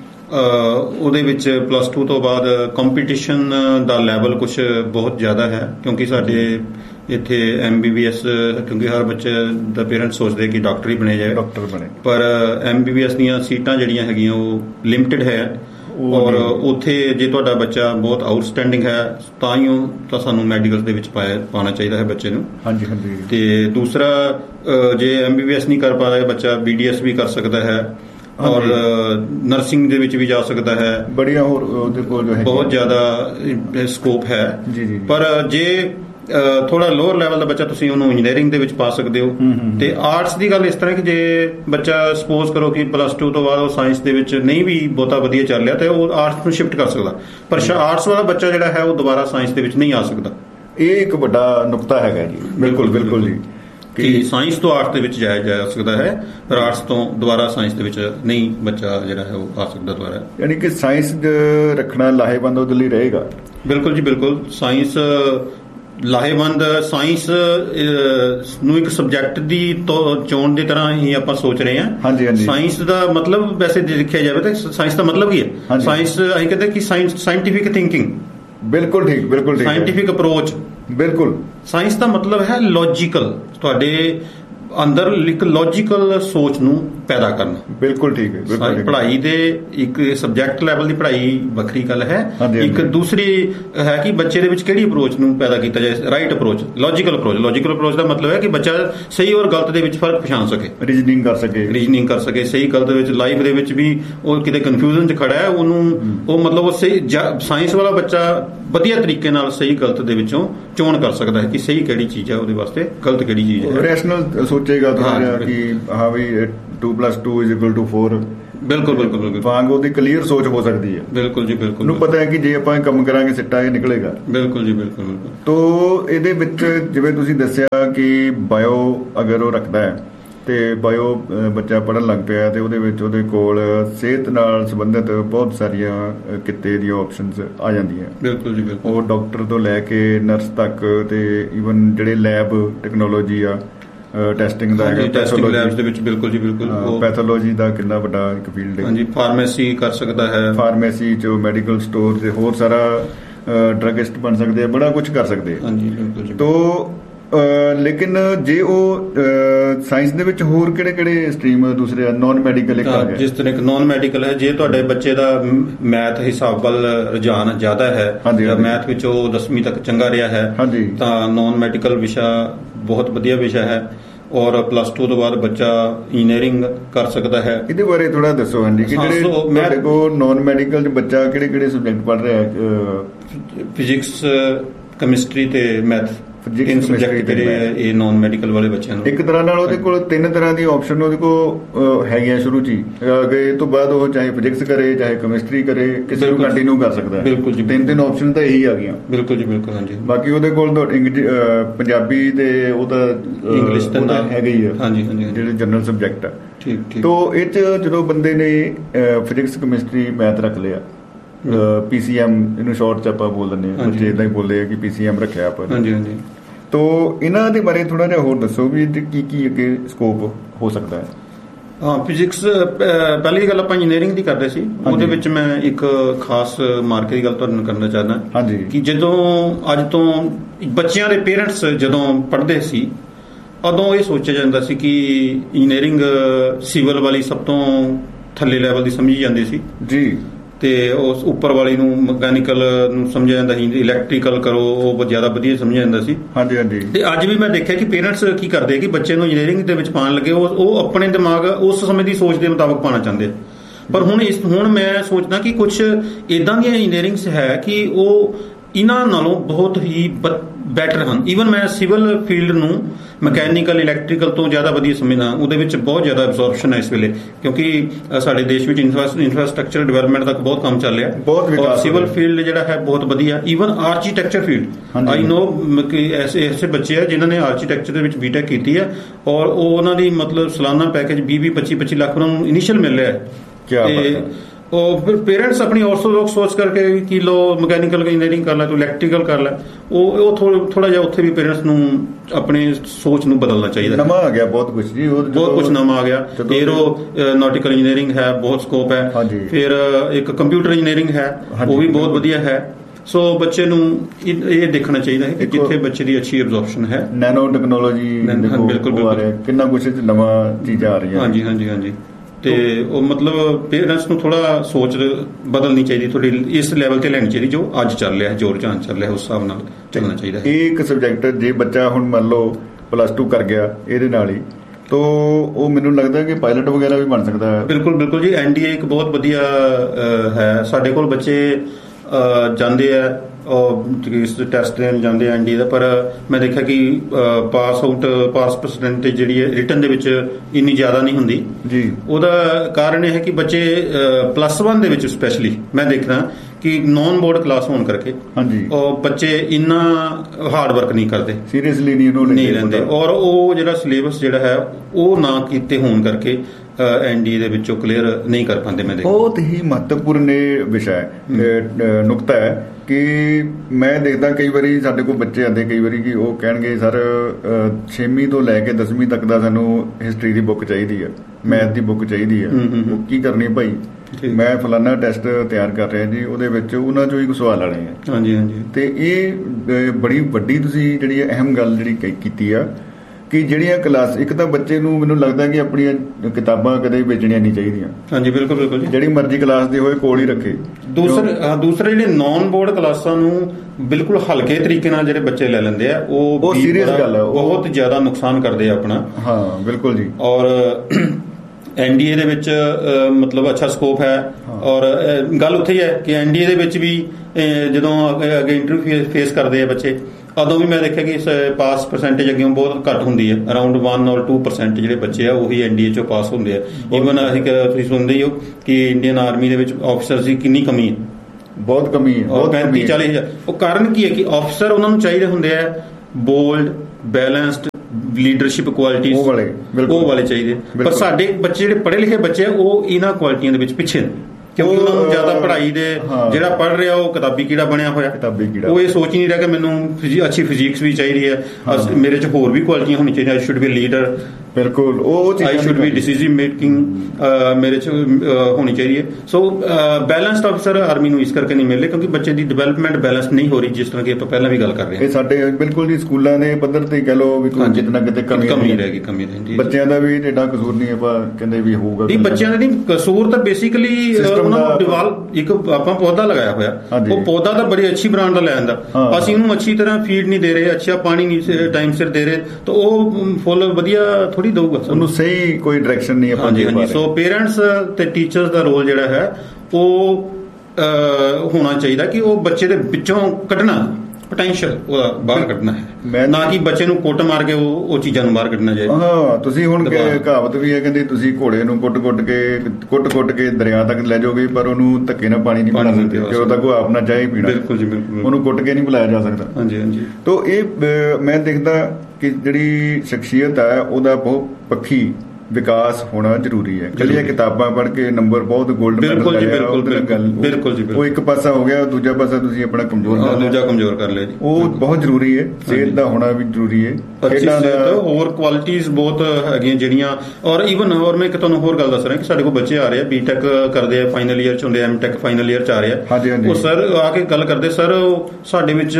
ਉਹਦੇ ਵਿੱਚ ਪਲੱਸ ਟੂ ਤੋਂ ਬਾਅਦ ਕੰਪੀਟੀਸ਼ਨ ਦਾ ਲੈਵਲ ਕੁਛ ਬਹੁਤ ਜ਼ਿਆਦਾ ਹੈ, ਕਿਉਂਕਿ ਸਾਡੇ ਇੱਥੇ ਐਮ ਬੀ ਬੀ ਐਸ, ਕਿਉਂਕਿ ਹਰ ਬੱਚੇ ਦਾ ਪੇਰੈਂਟਸ ਸੋਚਦੇ ਕਿ ਡਾਕਟਰ ਹੀ ਬਣੇ ਜਾਏ, ਡਾਕਟਰ ਬਣੇ, ਪਰ ਐਮ ਬੀ ਬੀ ਐਸ ਦੀਆਂ ਸੀਟਾਂ ਜਿਹੜੀਆਂ ਹੈਗੀਆਂ ਉਹ ਲਿਮਟਿਡ ਹੈ, ਔਰ ਉੱਥੇ ਜੇ ਤੁਹਾਡਾ ਬੱਚਾ ਬਹੁਤ ਆਊਟਸਟੈਂਡਿੰਗ ਹੈ ਤਾਂ ਹੀ ਉਹ ਤਾਂ ਸਾਨੂੰ ਮੈਡੀਕਲ ਦੇ ਵਿੱਚ ਪਾਇਆ ਪਾਉਣਾ ਚਾਹੀਦਾ ਹੈ ਬੱਚੇ ਨੂੰ। ਹਾਂਜੀ ਹਾਂਜੀ। ਤੇ ਦੂਸਰਾ, ਜੇ ਐਮ ਬੀ ਬੀ ਐਸ ਨਹੀਂ ਕਰ ਪਾ ਰਿਹਾ ਬੱਚਾ, ਬੀ ਡੀ ਐਸ ਵੀ ਕਰ ਸਕਦਾ ਹੈ, ਔਰ ਨਰਸਿੰਗ ਦੇ ਵਿੱਚ ਵੀ ਜਾ ਸਕਦਾ ਹੈ। ਬੜੀਆਂ ਹੋਰ ਉਹਦੇ ਕੋਲ ਜੋ ਹੈ ਬਹੁਤ ਜ਼ਿਆਦਾ ਸਕੋਪ ਹੈ। ਜੀ ਜੀ। ਪਰ ਜੇ ਥੋੜਾ ਲੋਅਰ ਲੈਵਲ ਦਾ ਬੱਚਾ, ਤੁਸੀਂ ਉਹਨੂੰ ਇੰਜੀਨੀਅਰਿੰਗ ਦੇ ਵਿੱਚ ਪਾ ਸਕਦੇ ਹੋ। ਤੇ ਆਰਟਸ ਦੀ ਗੱਲ ਇਸ ਤਰ੍ਹਾਂ ਕਿ ਜੇ ਬੱਚਾ ਸਪੋਜ਼ ਕਰੋ ਕਿ ਪਲੱਸ ਟੂ ਤੋਂ ਬਾਅਦ ਉਹ ਸਾਇੰਸ ਦੇ ਵਿੱਚ ਨਹੀਂ ਵੀ ਬਹੁਤਾ ਵਧੀਆ ਚੱਲ ਰਿਹਾ ਤੇ ਉਹ ਆਰਟਸ ਨੂੰ ਸ਼ਿਫਟ ਕਰ ਸਕਦਾ, ਪਰ ਆਰਟਸ ਵਾਲਾ ਬੱਚਾ ਜਿਹੜਾ ਹੈ ਉਹ ਦੁਬਾਰਾ ਸਾਇੰਸ ਦੇ ਵਿੱਚ ਨਹੀਂ ਆ ਸਕਦਾ। ਇਹ ਇੱਕ ਵੱਡਾ ਨੁਕਤਾ ਹੈਗਾ ਜੀ। ਬਿਲਕੁਲ ਬਿਲਕੁਲ ਜੀ, ਕਿ ਸਾਇੰਸ ਤੋਂ ਆਰਟਸ ਦੇ ਵਿੱਚ ਜਾਇਆ ਜਾ ਸਕਦਾ ਹੈ, ਪਰ ਆਰਟਸ ਤੋਂ ਦੁਬਾਰਾ ਸਾਇੰਸ ਦੇ ਵਿੱਚ ਨਹੀਂ ਬੱਚਾ ਜਿਹੜਾ ਹੈ ਉਹ ਆ ਸਕਦਾ ਦੁਬਾਰਾ। ਯਾਨੀ ਕਿ ਸਾਇੰਸ ਰੱਖਣਾ ਲਾਹੇਵੰਦ ਉਹਦੇ ਲਈ ਰਹੇਗਾ। ਬਿਲਕੁਲ ਜੀ ਬਿਲਕੁਲ। ਸਾਇੰਸ ਲਾਹੇਵੰਦ, ਸਾਇੰਸ ਨੂੰ ਇੱਕ ਸਬਜੈਕਟ ਦੀ ਚੋਣ ਦੀ ਤਰ੍ਹਾਂ ਹੀ ਆਪਾਂ ਸੋਚ ਰਹੇ ਹਾਂ। ਹਾਂਜੀ ਹਾਂਜੀ। ਸਾਇੰਸ ਦਾ ਮਤਲਬ ਵੈਸੇ ਜੇ ਦੇਖਿਆ ਜਾਵੇ ਤਾਂ ਸਾਇੰਸ ਦਾ ਮਤਲਬ ਕੀ ਹੈ? ਸਾਇੰਸ ਅਸੀਂ ਕਹਿੰਦੇ ਕਿ ਸਾਇੰਟੀਫਿਕ ਥਿੰਕਿੰਗ। ਬਿਲਕੁਲ ਠੀਕ, ਬਿਲਕੁਲ ਠੀਕ। Scientific approach. ਬਿਲਕੁਲ। ਸਾਇੰਸ ਦਾ ਮਤਲਬ ਹੈ ਲੌਜੀਕਲ, ਤੁਹਾਡੇ ਅੰਦਰ ਇੱਕ ਲੌਜੀਕਲ ਸੋਚ ਨੂੰ ਪੈਦਾ ਕਰਨਾ। ਬਿਲਕੁਲ ਠੀਕ ਹੈ। ਪੜ੍ਹਾਈ ਦੇ ਇੱਕ ਸਬਜੈਕਟ ਲੈਵਲ ਦੀ ਪੜ੍ਹਾਈ ਵੱਖਰੀ ਗੱਲ ਹੈ, ਇੱਕ ਦੂਸਰੀ ਹੈ ਕਿ ਬੱਚੇ ਦੇ ਵਿੱਚ ਕਿਹੜੀ ਅਪਰੋਚ ਨੂੰ ਪੈਦਾ ਕੀਤਾ ਜਾਏ। Right approach, logical approach. Logical approach ਦਾ ਮਤਲਬ ਹੈ ਕਿ ਬੱਚਾ ਸਹੀ ਔਰ ਗਲਤ ਦੇ ਵਿੱਚ ਫਰਕ ਪਛਾਣ ਸਕੇ, ਰੀਜ਼ਨਿੰਗ ਕਰ ਸਕੇ ਰੀਜ਼ਨਿੰਗ ਕਰ ਸਕੇ ਸਹੀ ਗਲਤ ਦੇ ਵਿੱਚ। ਲਾਈਫ ਦੇ ਵਿੱਚ ਵੀ ਉਹ ਕਿਤੇ ਕਨਫਿਊਜ਼ਨ 'ਚ ਖੜਾ ਹੈ, ਉਹਨੂੰ ਉਹ ਮਤਲਬ ਉਹ ਸਹੀ ਸਾਇੰਸ ਵਾਲਾ ਬੱਚਾ ਵਧੀਆ ਤਰੀਕੇ ਨਾਲ ਸਹੀ ਗਲਤ ਦੇ ਵਿੱਚੋਂ ਚੋਣ ਕਰ ਸਕਦਾ ਹੈ ਕਿ ਸਹੀ ਕਿਹੜੀ ਚੀਜ਼ ਹੈ ਉਹਦੇ ਵਾਸਤੇ, ਗਲਤ ਕਿਹੜੀ ਚੀਜ਼ ਹੈ। ਰੈਸ਼ਨਲ ਸੋਚੇਗਾ ਥੋੜਾ ਕਿ ਹਾਂ ਵੀ two plus two is equal two four. ਬਿਲਕੁਲ ਬਿਲਕੁਲ ਬਿਲਕੁਲ। ਵਾਂਗ ਉਹਦੀ ਕਲੀਅਰ ਸੋਚ ਹੋ ਸਕਦੀ ਹੈ। ਬਿਲਕੁਲ ਜੀ ਬਿਲਕੁਲ। ਉਹਨੂੰ ਪਤਾ ਹੈ ਕਿ ਜੇ ਆਪਾਂ ਕੰਮ ਕਰਾਂਗੇ ਸਿੱਟਾ ਇਹ ਨਿਕਲੇਗਾ। ਬਿਲਕੁਲ ਜੀ ਬਿਲਕੁਲ ਬਿਲਕੁਲ। ਤੋ ਇਹਦੇ ਵਿੱਚ ਜਿਵੇਂ ਤੁਸੀਂ ਦੱਸਿਆ ਕਿ ਬਾਇਓ ਅਗਰ ਉਹ ਰੱਖਦਾ ਹੈ ਤੇ ਬਾਇਓ ਬੱਚਾ ਪੜ੍ਹਨ ਲੱਗ ਪਿਆ ਤੇ ਉਹਦੇ ਵਿੱਚ ਉਹਦੇ ਕੋਲ ਸਿਹਤ ਨਾਲ ਸੰਬੰਧਿਤ ਬਹੁਤ ਸਾਰੀਆਂ ਕਿੱਤੇ ਦੀਆਂ ਆਪਸ਼ਨਸ ਆ ਜਾਂਦੀਆਂ। ਬਿਲਕੁਲ ਜੀ ਬਿਲਕੁਲ। ਉਹ ਡਾਕਟਰ ਤੋਂ ਲੈ ਕੇ ਨਰਸ ਤੱਕ, ਤੇ ਈਵਨ ਜਿਹੜੇ ਲੈਬ ਟੈਕਨੋਲੋਜੀ ਆ, ਟੈਸਟਿੰਗ ਦਾ ਲੈਬਸ ਦੇ ਵਿੱਚ। ਬਿਲਕੁਲ ਜੀ ਬਿਲਕੁਲ। ਪੈਥੋਲੋਜੀ ਦਾ ਕਿੰਨਾ ਵੱਡਾ ਇੱਕ ਫੀਲਡ ਹੈ। ਹਾਂਜੀ। ਫਾਰਮੇਸੀ ਕਰ ਸਕਦਾ ਹੈ, ਫਾਰਮੇਸੀ ਚ ਮੈਡੀਕਲ ਸਟੋਰ ਤੇ ਹੋਰ ਸਾਰਾ ਡਰੱਗਿਸਟ ਬਣ ਸਕਦੇ ਆ, ਬੜਾ ਕੁਝ ਕਰ ਸਕਦੇ ਆ। ਹਾਂਜੀ ਬਿਲਕੁਲ ਜੀ। ਤੋ ਲੇਕਿਨ ਜੇ ਉਹ ਸਾਇੰਸ ਦੇ ਵਿੱਚ ਹੋਰ ਕਿਹੜੇ ਕਿਹੜੇ ਸਟਰੀਮ ਦੂਸਰੇ ਨੌਨ ਮੈਡੀਕਲ? ਜਿਸ ਤਰ੍ਹਾਂ ਇੱਕ ਨੌਨ ਮੈਡੀਕਲ ਹੈ, ਜੇ ਤੁਹਾਡੇ ਬੱਚੇ ਦਾ ਮੈਥ ਹਿਸਾਬ ਵੱਲ ਰੁਝਾਨ ਜ਼ਿਆਦਾ ਹੈ ਜਾਂ ਮੈਥ ਵਿੱਚ ਉਹ ਦਸਵੀਂ ਤੱਕ ਚੰਗਾ ਰਿਹਾ ਹੈ, ਤਾਂ ਨੌਨ ਮੈਡੀਕਲ ਵਿਸ਼ਾ ਬਹੁਤ ਵਧੀਆ ਵਿਸ਼ਾ ਹੈ। ਔਰ ਪਲੱਸ ਟੂ ਤੋਂ ਬਾਅਦ ਬੱਚਾ ਇੰਜੀਨੀਅਰਿੰਗ ਕਰ ਸਕਦਾ ਹੈ। ਇਹਦੇ ਬਾਰੇ ਥੋੜਾ ਦੱਸੋ ਹਾਂਜੀ, ਕਿ ਜਿਹੜੇ ਤੁਹਾਡੇ ਕੋਲ ਨੌਨ ਮੈਡੀਕਲ ਚ ਬੱਚਾ ਕਿਹੜੇ ਕਿਹੜੇ ਸਬਜੈਕਟ ਪੜ੍ਹ ਰਿਹਾ ਹੈ? ਫਿਜ਼ਿਕਸ, ਕੈਮਿਸਟਰੀ ਤੇ ਮੈਥ ਤਿੰਨ ਸਬਜੈਕਟ ਜਿਹੜੇ ਇਹ ਨਾਨ ਮੈਡੀਕਲ ਵਾਲੇ ਬੱਚਿਆਂ ਨੂੰ ਇੱਕ ਤਰ੍ਹਾਂ ਨਾਲ ਉਹਦੇ ਕੋਲ ਤਿੰਨ ਤਰ੍ਹਾਂ ਦੀ ਆਪਸ਼ਨ ਉਹਦੇ ਕੋਲ ਹੈਗੀਆਂ ਸ਼ੁਰੂ 'ਚ ਹੀ। ਅੱਗੇ ਤੋਂ ਬਾਅਦ ਉਹ ਚਾਹੇ ਫਿਜ਼ਿਕਸ ਕਰੇ ਚਾਹੇ ਕੈਮਿਸਟਰੀ ਕਰੇ ਕਿਸੇ ਨੂੰ ਕੰਟੀਨਿਊ ਕਰ ਸਕਦਾ। ਬਿਲਕੁਲ ਜੀ, ਤਿੰਨ ਤਿੰਨ ਆਪਸ਼ਨ ਤਾਂ ਇਹੀ ਆ ਗਈਆਂ। ਬਿਲਕੁਲ ਜੀ ਬਿਲਕੁਲ। ਹਾਂਜੀ, ਬਾਕੀ ਉਹਦੇ ਕੋਲ ਪੰਜਾਬੀ ਤੇ ਉਹਦਾ ਇੰਗਲਿਸ਼ ਤਾਂ ਹੈਗਾ ਹੀ ਆ। ਹਾਂਜੀ ਹਾਂਜੀ, ਜਿਹੜੇ ਜਨਰਲ ਸਬਜੈਕਟ ਆ। ਠੀਕ ਠੀਕ। ਤੋ ਇਹ 'ਚ ਜਦੋਂ ਬੰਦੇ ਨੇ ਫਿਜ਼ਿਕਸ ਕੈਮਿਸਟਰੀ ਮੈਥ ਰੱਖ ਲਿਆ, ਪੀ ਸੀ ਐਮ ਇਹਨੂੰ ਸ਼ਾਰਟ 'ਚ ਆਪਾਂ ਬੋਲ ਦਿੰਦੇ ਹਾਂ, ਬੱਚੇ ਏਦਾਂ ਹੀ ਬੋਲਦੇ ਆ ਕਿ ਪੀ ਸੀ ਐਮ ਰੱਖਿਆ ਆਪਾਂ। ਹਾਂਜੀ ਹਾਂਜੀ। ਤੋ ਇਹਨਾਂ ਦੇ ਬਾਰੇ ਥੋੜਾ ਜਿਹਾ ਹੋਰ ਦੱਸੋ ਵੀ ਕੀ ਕੀ ਅੱਗੇ ਸਕੋਪ ਹੋ ਸਕਦਾ ਹੈ। ਹਾਂ, ਫਿਜ਼ਿਕਸ ਪਹਿਲੀ ਗੱਲ ਆਪਾਂ ਇੰਜੀਨੀਅਰਿੰਗ ਦੀ ਕਰਦੇ ਸੀ, ਉਹਦੇ ਵਿੱਚ ਮੈਂ ਇੱਕ ਖਾਸ ਮਾਰਕੇ ਦੀ ਗੱਲ ਤੁਹਾਨੂੰ ਕਰਨਾ ਚਾਹੁੰਦਾ। ਹਾਂਜੀ, ਕਿ ਜਦੋਂ ਅੱਜ ਤੋਂ ਬੱਚਿਆਂ ਦੇ ਪੇਰੈਂਟਸ ਜਦੋਂ ਪੜ੍ਹਦੇ ਸੀ ਉਦੋਂ ਇਹ ਸੋਚਿਆ ਜਾਂਦਾ ਸੀ ਕਿ ਇੰਜੀਨੀਅਰਿੰਗ ਸਿਵਲ ਵਾਲੀ ਸਭ ਤੋਂ ਥੱਲੇ ਲੈਵਲ ਦੀ ਸਮਝੀ ਜਾਂਦੀ ਸੀ ਜੀ, ਤੇ ਉਸ ਉੱਪਰ ਵਾਲੀ ਨੂੰ ਮਕੈਨੀਕਲ ਨੂੰ ਸਮਝਿਆ ਜਾਂਦਾ ਸੀ, ਇਲੈਕਟ੍ਰੀਕਲ ਕਰੋ ਉਹ ਜ਼ਿਆਦਾ ਵਧੀਆ ਸਮਝਿਆ ਜਾਂਦਾ ਸੀ। ਹਾਂਜੀ ਹਾਂਜੀ। ਤੇ ਅੱਜ ਵੀ ਮੈਂ ਦੇਖਿਆ ਕਿ ਪੇਰੈਂਟਸ ਕੀ ਕਰਦੇ ਕਿ ਬੱਚੇ ਨੂੰ ਇੰਜੀਨੀਅਰਿੰਗ ਦੇ ਵਿੱਚ ਪਾਉਣ ਲੱਗੇ, ਉਹ ਉਹ ਆਪਣੇ ਦਿਮਾਗ ਉਸ ਸਮੇਂ ਦੀ ਸੋਚ ਦੇ ਮੁਤਾਬਕ ਪਾਉਣਾ ਚਾਹੁੰਦੇ ਆ। ਪਰ ਹੁਣ ਇਸ ਹੁਣ ਮੈਂ ਸੋਚਦਾ ਕਿ ਕੁਝ ਇੱਦਾਂ ਦੀਆਂ ਇੰਜੀਨੀਅਰਿੰਗਸ ਹੈ ਕਿ ਉਹ ਇਹਨਾਂ ਨਾਲੋਂ ਬਹੁਤ ਹੀ ਬੈਟਰ ਹਨ। ਈਵਨ ਮੈਂ ਸਿਵਲ ਫੀਲਡ ਨੂੰ ਮਕੈਨੀਕਲ ਇਲੈਕਟ੍ਰੀਕਲ ਤੋਂ ਜ਼ਿਆਦਾ ਵਧੀਆ ਸਮਝਦਾ। ਉਹਦੇ ਵਿੱਚ ਬਹੁਤ ਜ਼ਿਆਦਾ ਐਬਜ਼ੋਰਪਸ਼ਨ ਹੈ ਇਸ ਵੇਲੇ, ਕਿਉਂਕਿ ਸਾਡੇ ਦੇਸ਼ ਵਿੱਚ ਇਨਫਰਾਸਟ੍ਰਕਚਰ ਡਿਵੈਲਪਮੈਂਟ ਦਾ ਬਹੁਤ ਕੰਮ ਚੱਲ ਰਿਹਾ, ਔਰ ਸਿਵਲ ਫੀਲਡ ਜਿਹੜਾ ਹੈ ਬਹੁਤ ਵਧੀਆ। ਈਵਨ ਆਰਕੀਟੈਕਚਰ ਫੀਲਡ, ਆਈ ਨੋ ਕਿ ਐਸੇ ਐਸੇ ਬੱਚੇ ਆ ਜਿਨ੍ਹਾਂ ਨੇ ਆਰਕੀਟੈਕਚਰ ਦੇ ਵਿੱਚ ਬੀਟੈਕ ਕੀਤੀ ਹੈ, ਔਰ ਉਹ ਉਹਨਾਂ ਦੀ ਮਤਲਬ ਸਾਲਾਨਾ ਪੈਕੇਜ ਵੀਹ ਵੀਹ ਪੱਚੀ ਪੱਚੀ ਲੱਖ ਉਹਨਾਂ ਨੂੰ ਇਨੀਸ਼ੀਅਲ ਮਿਲ ਰਿਹਾ ਹੈ। ਤੇ ਉਹ ਫਿਰ ਪੇਰੈਂਟਸ ਆਪਣੀ ਆਰਥੋਡਾਕਸ ਸੋਚ ਕਰਕੇ ਕਿ ਲੋ ਮਕੈਨੀਕਲ ਇੰਜੀਨੀਅਰਿੰਗ ਕਰ ਲੈ, ਤੂੰ ਇਲੈਕਟ੍ਰੀਕਲ ਕਰ ਲੈ, ਉਹ ਉਹ ਥੋੜਾ ਜਿਹਾ ਉੱਥੇ ਵੀ ਪੇਰੈਂਟਸ ਨੂੰ ਆਪਣੀ ਸੋਚ ਨੂੰ ਬਦਲਣਾ ਚਾਹੀਦਾ। ਨਵਾਂ ਆ ਗਿਆ ਬਹੁਤ ਕੁਝ ਜੀ, ਬਹੁਤ ਕੁਝ ਨਵਾਂ ਆ ਗਿਆ। ਏਰੋ ਨੌਟੀਕਲ ਇੰਜੀਨੀਅਰਿੰਗ ਹੈ, ਬਹੁਤ ਸਕੋਪ ਹੈ। ਫਿਰ ਇੱਕ ਕੰਪਿਊਟਰ ਇੰਜੀਨੀਅਰਿੰਗ ਹੈ, ਉਹ ਵੀ ਬਹੁਤ ਵਧੀਆ ਹੈ। ਸੋ ਬੱਚੇ ਨੂੰ ਇਹ ਦੇਖਣਾ ਚਾਹੀਦਾ ਹੈ ਕਿ ਜਿੱਥੇ ਬੱਚੇ ਦੀ ਅੱਛੀ ਐਬਜ਼ੋਰਪਸ਼ਨ ਹੈ। ਨੈਨੋ ਟੈਕਨੋਲੋਜੀ ਬਿਲਕੁਲ, ਕਿੰਨਾ ਕੁਝ ਨਵਾਂ ਚੀਜ਼ਾਂ ਆ ਰਹੀਆਂ। ਹਾਂਜੀ ਹਾਂਜੀ ਹਾਂਜੀ। ਤੇ ਉਹ ਮਤਲਬ ਪੇਰੈਂਟਸ ਨੂੰ ਥੋੜਾ ਸੋਚ ਬਦਲਣੀ ਚਾਹੀਦੀ, ਥੋੜੀ ਇਸ ਲੈਵਲ ਤੇ ਲੈਣੀ ਚਾਹੀਦੀ ਜੋ ਅੱਜ ਚੱਲ ਰਿਹਾ, ਜ਼ੋਰ ਝਾਨ ਚੱਲ ਰਿਹਾ, ਉਸ ਹਿਸਾਬ ਨਾਲ ਚੱਲਣਾ ਚਾਹੀਦਾ। ਇਹ ਇੱਕ ਸਬਜੈਕਟ ਜੇ ਬੱਚਾ ਹੁਣ ਮੰਨ ਲਓ ਪਲੱਸ ਟੂ ਕਰ ਗਿਆ ਇਹਦੇ ਨਾਲ ਹੀ, ਤੋ ਉਹ ਮੈਨੂੰ ਲੱਗਦਾ ਕਿ ਪਾਇਲਟ ਵਗੈਰਾ ਵੀ ਬਣ ਸਕਦਾ ਹੈ। ਬਿਲਕੁਲ ਬਿਲਕੁਲ ਜੀ, ਐਨ ਡੀ ਏ ਇੱਕ ਬਹੁਤ ਵਧੀਆ ਹੈ। ਸਾਡੇ ਕੋਲ ਬੱਚੇ ਜਾਂਦੇ ਆ ਟੈਸਟ ਦੇਣ ਜਾਂਦੇ ਆ ਐਨ ਡੀ ਏ ਦਾ, ਪਰ ਮੈਂ ਦੇਖਿਆ ਕਿ ਪਾਸ ਆਊਟ ਪਾਸ ਪਰਸੈਂਟੇਜ ਜਿਹੜੀ ਹੈ ਰਿਟਨ ਦੇ ਵਿੱਚ ਇੰਨੀ ਜ਼ਿਆਦਾ ਨਹੀਂ ਹੁੰਦੀ ਜੀ। ਉਹਦਾ ਕਾਰਨ ਇਹ ਹੈ ਕਿ ਬੱਚੇ ਪਲੱਸ ਵਨ ਦੇ ਵਿੱਚ ਸਪੈਸ਼ਲੀ ਮੈਂ ਦੇਖਦਾ ਕਿ ਨੌਨ ਬੋਰਡ ਕਲਾਸ ਹੋਣ ਕਰਕੇ ਹਾਂਜੀ ਉਹ ਬੱਚੇ ਇੰਨਾ ਹਾਰਡ ਵਰਕ ਨਹੀਂ ਕਰਦੇ, ਸੀਰੀਅਸਲੀ ਨਹੀਂ ਉਹਨੂੰ ਨਹੀਂ ਲੈਂਦੇ, ਔਰ ਉਹ ਜਿਹੜਾ ਸਿਲੇਬਸ ਜਿਹੜਾ ਹੈ ਉਹ ਨਾ ਕੀਤੇ ਹੋਣ ਕਰਕੇ ਐਨ ਡੀ ਏ ਦੇ ਵਿੱਚੋਂ ਕਲੀਅਰ ਨਹੀਂ ਕਰ ਪਾਉਂਦੇ। ਮੈਂ ਦੇਖਦਾ ਬਹੁਤ ਹੀ ਮਹੱਤਵਪੂਰਨ ਇਹ ਵਿਸ਼ਾ ਹੈ, ਨੁਕਤਾ ਹੈ ਕਿ ਮੈਂ ਦੇਖਦਾ ਕਈ ਵਾਰੀ ਸਾਡੇ ਕੋਲ ਬੱਚੇ ਆਉਂਦੇ ਕਈ ਵਾਰੀ ਕਿ ਉਹ ਕਹਿਣਗੇ ਸਰ ਛੇਵੀਂ ਤੋਂ ਲੈ ਕੇ ਦਸਵੀਂ ਤੱਕ ਦਾ ਸਾਨੂੰ ਹਿਸਟਰੀ ਦੀ ਬੁੱਕ ਚਾਹੀਦੀ ਹੈ, ਮੈਥ ਦੀ ਬੁੱਕ ਚਾਹੀਦੀ ਹੈ। ਉਹ ਕੀ ਕਰਨੀ ਭਾਈ, ਮੈਂ ਫਲਾਨਾ ਟੈਸਟ ਤਿਆਰ ਕਰ ਰਿਹਾ ਜੀ, ਉਹਦੇ ਵਿੱਚ ਉਹਨਾਂ ਚੋਂ ਹੀ ਕੁਝ ਸਵਾਲ ਆਣੇ ਆ। ਹਾਂਜੀ ਹਾਂਜੀ। ਤੇ ਇਹ ਬੜੀ ਵੱਡੀ ਤੁਸੀਂ ਜਿਹੜੀ ਅਹਿਮ ਗੱਲ ਜਿਹੜੀ ਕੀਤੀ ਆ ਕਿ ਜਿਹੜੀਆਂ ਕਲਾਸ ਇੱਕ ਤਾਂ ਬੱਚੇ ਨੂੰ ਮੈਨੂੰ ਲੱਗਦਾ ਕਿ ਆਪਣੀਆਂ ਕਿਤਾਬਾਂ ਕਦੇ ਵੇਚਣੀਆਂ ਨਹੀਂ ਚਾਹੀਦੀਆਂ। ਹਾਂਜੀ ਬਿਲਕੁਲ ਬਿਲਕੁਲ ਜੀ, ਜਿਹੜੀ ਮਰਜ਼ੀ ਕਲਾਸ ਦੇ ਹੋਏ ਕੋਲ ਹੀ ਰੱਖੇ। ਦੂਸਰੇ ਦੂਸਰੇ ਜਿਹੜੇ ਨਾਨ ਬੋਰਡ ਕਲਾਸਾਂ ਨੂੰ ਬਿਲਕੁਲ ਹਲਕੇ ਤਰੀਕੇ ਨਾਲ ਜਿਹੜੇ ਬੱਚੇ ਲੈ ਲੈਂਦੇ ਆ, ਉਹ ਉਹ ਸੀਰੀਅਸ ਗੱਲ ਹੈ, ਬਹੁਤ ਜ਼ਿਆਦਾ ਨੁਕਸਾਨ ਕਰਦੇ ਆ ਆਪਣਾ। ਹਾਂ ਬਿਲਕੁਲ ਜੀ। ਔਰ ਐਨ ਡੀ ਏ ਦੇ ਵਿੱਚ ਮਤਲਬ ਅੱਛਾ ਸਕੋਪ ਹੈ, ਔਰ ਗੱਲ ਉੱਥੇ ਹੀ ਹੈ ਕਿ ਐਨ ਡੀ ਏ ਦੇ ਵਿੱਚ ਵੀ ਜਦੋਂ ਅੱਗੇ ਇੰਟਰਵਿਊ ਫੇਸ ਕਰਦੇ ਆ ਬੱਚੇ, ਉਦੋਂ ਵੀ ਮੈਂ ਦੇਖਿਆ ਕਿ ਪਾਸ ਪਰਸੈਂਟੇਜ ਅੱਗੇ ਬਹੁਤ ਘੱਟ ਹੁੰਦੀ ਹੈ, ਅਰਾਊਂਡ ਵਨ ਔਰ ਟੂ ਪਰਸੈਂਟ ਜਿਹੜੇ ਬੱਚੇ ਆ ਉਹੀ ਐਨ ਡੀ ਏ ਚੋਂ ਪਾਸ ਹੁੰਦੇ ਆ। ਈਵਨ ਅਸੀਂ ਤੁਸੀਂ ਸੁਣਦੇ ਹੀ ਹੋ ਕਿ ਇੰਡੀਅਨ ਆਰਮੀ ਦੇ ਵਿੱਚ ਆਫਿਸਰਸ ਦੀ ਕਿੰਨੀ ਕਮੀ ਹੈ, ਬਹੁਤ ਕਮੀ ਹੈ, ਬਹੁਤ ਪੈਂਤੀ ਚਾਲੀ ਹਜ਼ਾਰ। ਉਹ ਕਾਰਨ ਕੀ ਹੈ ਕਿ ਆਫਿਸਰ ਉਹਨਾਂ ਨੂੰ ਚਾਹੀਦੇ ਹੁੰਦੇ ਆ ਬੋਲਡ, ਬੈਲੈਂਸਡ, ਲੀਡਰਸ਼ਿਪ ਕੁਆਲਿਟੀਜ਼ ਉਹ ਵਾਲੇ ਉਹ ਵਾਲੇ ਚਾਹੀਦੇ। ਪਰ ਸਾਡੇ ਬੱਚੇ ਜਿਹੜੇ ਪੜ੍ਹੇ ਲਿਖੇ ਬੱਚੇ ਆ ਉਹ ਇਹਨਾਂ ਕੁਆਲਿਟੀਆਂ ਦੇ ਵਿੱਚ ਪਿੱਛੇ ਨੇ, ਕਿਉਂਕਿ ਉਹਨਾਂ ਨੂੰ ਜ਼ਿਆਦਾ ਪੜ੍ਹਾਈ ਦੇ ਜਿਹੜਾ ਪੜ੍ਹ ਰਿਹਾ ਉਹ ਕਿਤਾਬੀ ਕੀੜਾ ਬਣਿਆ ਹੋਇਆ, ਉਹ ਇਹ ਸੋਚ ਨਹੀਂ ਰਿਹਾ ਕਿ ਮੈਨੂੰ ਅੱਛੀ ਫਿਜ਼ਿਕਸ ਵੀ ਚਾਹੀਦੀ ਹੈ, ਮੇਰੇ 'ਚ ਹੋਰ ਵੀ ਕੁਆਲਿਟੀਆਂ ਹੋਣੀ ਚਾਹੀਦੀਆਂ। ਆਈ ਸ਼ੁੱਡ ਬੀ ਲੀਡਰ, ਬਿਲਕੁਲ ਉਹ ਆਈ ਸ਼ੁੱਡ ਬੀ ਡਿਸੀਜਨ ਮੇਕਿੰਗ ਮੇਰੇ 'ਚ ਹੋਣੀ ਚਾਹੀਦੀ ਹੈ। ਸੋ ਬੈਲੈਂਸਡ ਆਫਿਸਰ ਆਰਮੀ ਨੂੰ ਇਸ ਕਰਕੇ ਨਹੀਂ ਮਿਲ ਰਹੇ ਕਿਉਂਕਿ ਬੱਚੇ ਦੀ ਡਿਵੈਲਪਮੈਂਟ ਬੈਲੈਂਸ ਨਹੀਂ ਹੋ ਰਹੀ, ਜਿਸ ਤਰ੍ਹਾਂ ਕਿ ਆਪਾਂ ਪਹਿਲਾਂ ਵੀ ਗੱਲ ਕਰ ਰਹੇ ਹਾਂ। ਇਹ ਸਾਡੇ ਬਿਲਕੁਲ ਜੀ ਸਕੂਲਾਂ ਦੇ ਪੱਧਰ ਤੇ ਕਹਿ ਲਓ ਵੀ ਕਿਤੇ ਕਿਤੇ ਕਮੀ ਕਮੀ ਰਹਿ ਗਈ ਕਮੀ ਰਹਿੰਦੀ। ਬੱਚਿਆਂ ਦਾ ਵੀ ਏਡਾ ਕਸੂਰ ਨਹੀਂ ਆਪਾਂ ਕਹਿੰਦੇ ਵੀ ਹੋਊਗਾ ਨਹੀਂ, ਬੱਚਿਆਂ ਦਾ ਨਹੀਂ ਕਸੂਰ, ਤਾਂ ਬੇਸਿਕਲੀ ਉਹਨਾਂ ਨੂੰ ਡਿਵੈਲਪ ਇੱਕ ਆਪਾਂ ਪੌਦਾ ਲਗਾਇਆ ਹੋਇਆ, ਉਹ ਪੌਦਾ ਤਾਂ ਬੜੀ ਅੱਛੀ ਬ੍ਰਾਂਡ ਦਾ ਲੈ ਆਂਦਾ, ਅਸੀਂ ਉਹਨੂੰ ਅੱਛੀ ਤਰ੍ਹਾਂ ਫੀਡ ਨਹੀਂ ਦੇ ਰਹੇ, ਅੱਛਾ ਪਾਣੀ ਨਹੀਂ ਟਾਈਮ ਸਿਰ ਦੇ ਰਹੇ, ਤਾਂ ਉਹ ਫੁੱਲ ਵਧੀਆ ਥੋੜੀ ਦਊਗਾ, ਉਹਨੂੰ ਸਹੀ ਕੋਈ ਡਾਇਰੈਕਸ਼ਨ ਨਹੀਂ ਆਪਾਂ। ਹਾਂਜੀ ਹਾਂਜੀ। ਸੋ ਪੇਰੈਂਟਸ ਤੇ ਟੀਚਰਸ ਦਾ ਰੋਲ ਜਿਹੜਾ ਹੈ ਉਹ ਹੋਣਾ ਚਾਹੀਦਾ ਕਿ ਉਹ ਬੱਚੇ ਦੇ ਵਿੱਚੋਂ ਕੱਢਣਾ ਪੋਟੈਂਸ਼ੀਅਲ ਉਹਦਾ ਬਾਹਰ ਕੱਢਣਾ ਹੈ, ਨਾ ਕਿ ਬੱਚੇ ਨੂੰ ਕੁੱਟ ਮਾਰ ਕੇ ਉਹ ਉਹ ਚੀਜ਼ਾਂ ਨੂੰ ਬਾਹਰ ਕੱਢਣਾ ਜਾਏ। ਹਾਂ, ਤੁਸੀਂ ਹੁਣ ਕਹਾਵਤ ਵੀ ਹੈ, ਕਹਿੰਦੇ ਤੁਸੀਂ ਘੋੜੇ ਨੂੰ ਕੁੱਟ-ਕੁੱਟ ਕੇ ਕੁੱਟ-ਕੁੱਟ ਕੇ ਦਰਿਆ ਤੱਕ ਲੈ ਜਾਓਗੇ, ਪਰ ਉਹਨੂੰ ਧੱਕੇ ਨਾਲ ਪਾਣੀ ਨਹੀਂ ਪਿਲਾ ਸਕਦੇ, ਜਦੋਂ ਤੱਕ ਉਹ ਆਪਣਾ ਚਾਹੇ ਪੀਣਾ। ਬਿਲਕੁਲ ਜੀ, ਬਿਲਕੁਲ। ਉਹਨੂੰ ਕੁੱਟ ਕੇ ਨਹੀਂ ਪਿਲਾਇਆ ਜਾ ਸਕਦਾ। ਹਾਂਜੀ ਹਾਂਜੀ। ਤੋ ਇਹ ਮੈਂ ਦੇਖਦਾ ਕਿ ਜਿਹੜੀ ਸ਼ਖਸੀਅਤ ਹੈ ਉਹਦਾ ਬਹੁਤ ਪੱਖੀ ਵਿਕਾਸ ਹੋਣਾ ਜ਼ਰੂਰੀ ਹੈ। ਕੱਲੀਆਂ ਕਿਤਾਬਾਂ ਪੜ੍ਹ ਕੇ ਨੰਬਰ ਬਹੁਤ ਗੋਲਡ ਮੈਡਲ ਲੈ ਲਿਆ, ਬਿਲਕੁਲ ਜੀ, ਉਹ ਇੱਕ ਪਾਸਾ ਹੋ ਗਿਆ। ਦੂਜਾ ਪਾਸਾ ਤੁਸੀਂ ਆਪਣਾ ਕਮਜ਼ੋਰ ਕਰ ਲਿਆ, ਦੂਜਾ ਕਮਜ਼ੋਰ ਕਰ ਲਿਆ ਜੀ। ਉਹ ਬਹੁਤ ਜ਼ਰੂਰੀ ਹੈ, ਸਿਹਤ ਦਾ ਹੋਣਾ ਵੀ ਜ਼ਰੂਰੀ ਹੈ। ਖੇਡਾਂ ਦਾ ਹੋਰ ਕੁਆਲਿਟੀਜ਼ ਬਹੁਤ ਹੈਗੀਆਂ ਜਿਹੜੀਆਂ, ਔਰ ਈਵਨ ਔਰ ਮੈਂ ਇੱਕ ਤੁਹਾਨੂੰ ਹੋਰ ਗੱਲ ਦੱਸ ਰਿਹਾ ਕਿ ਸਾਡੇ ਕੋਲ ਬੱਚੇ ਆ ਰਹੇ ਆ, ਬੀਟੈਕ ਕਰਦੇ ਆ, ਫਾਈਨਲ ਈਅਰ ਚ ਹੁੰਦੇ, ਐਮ ਟੈਕ ਫਾਈਨਲ ਈਅਰ ਚ ਆ ਰਹੇ ਆ। ਉਹ ਸਰ ਆ ਕੇ ਗੱਲ ਕਰਦੇ, ਸਰ ਸਾਡੇ ਵਿੱਚ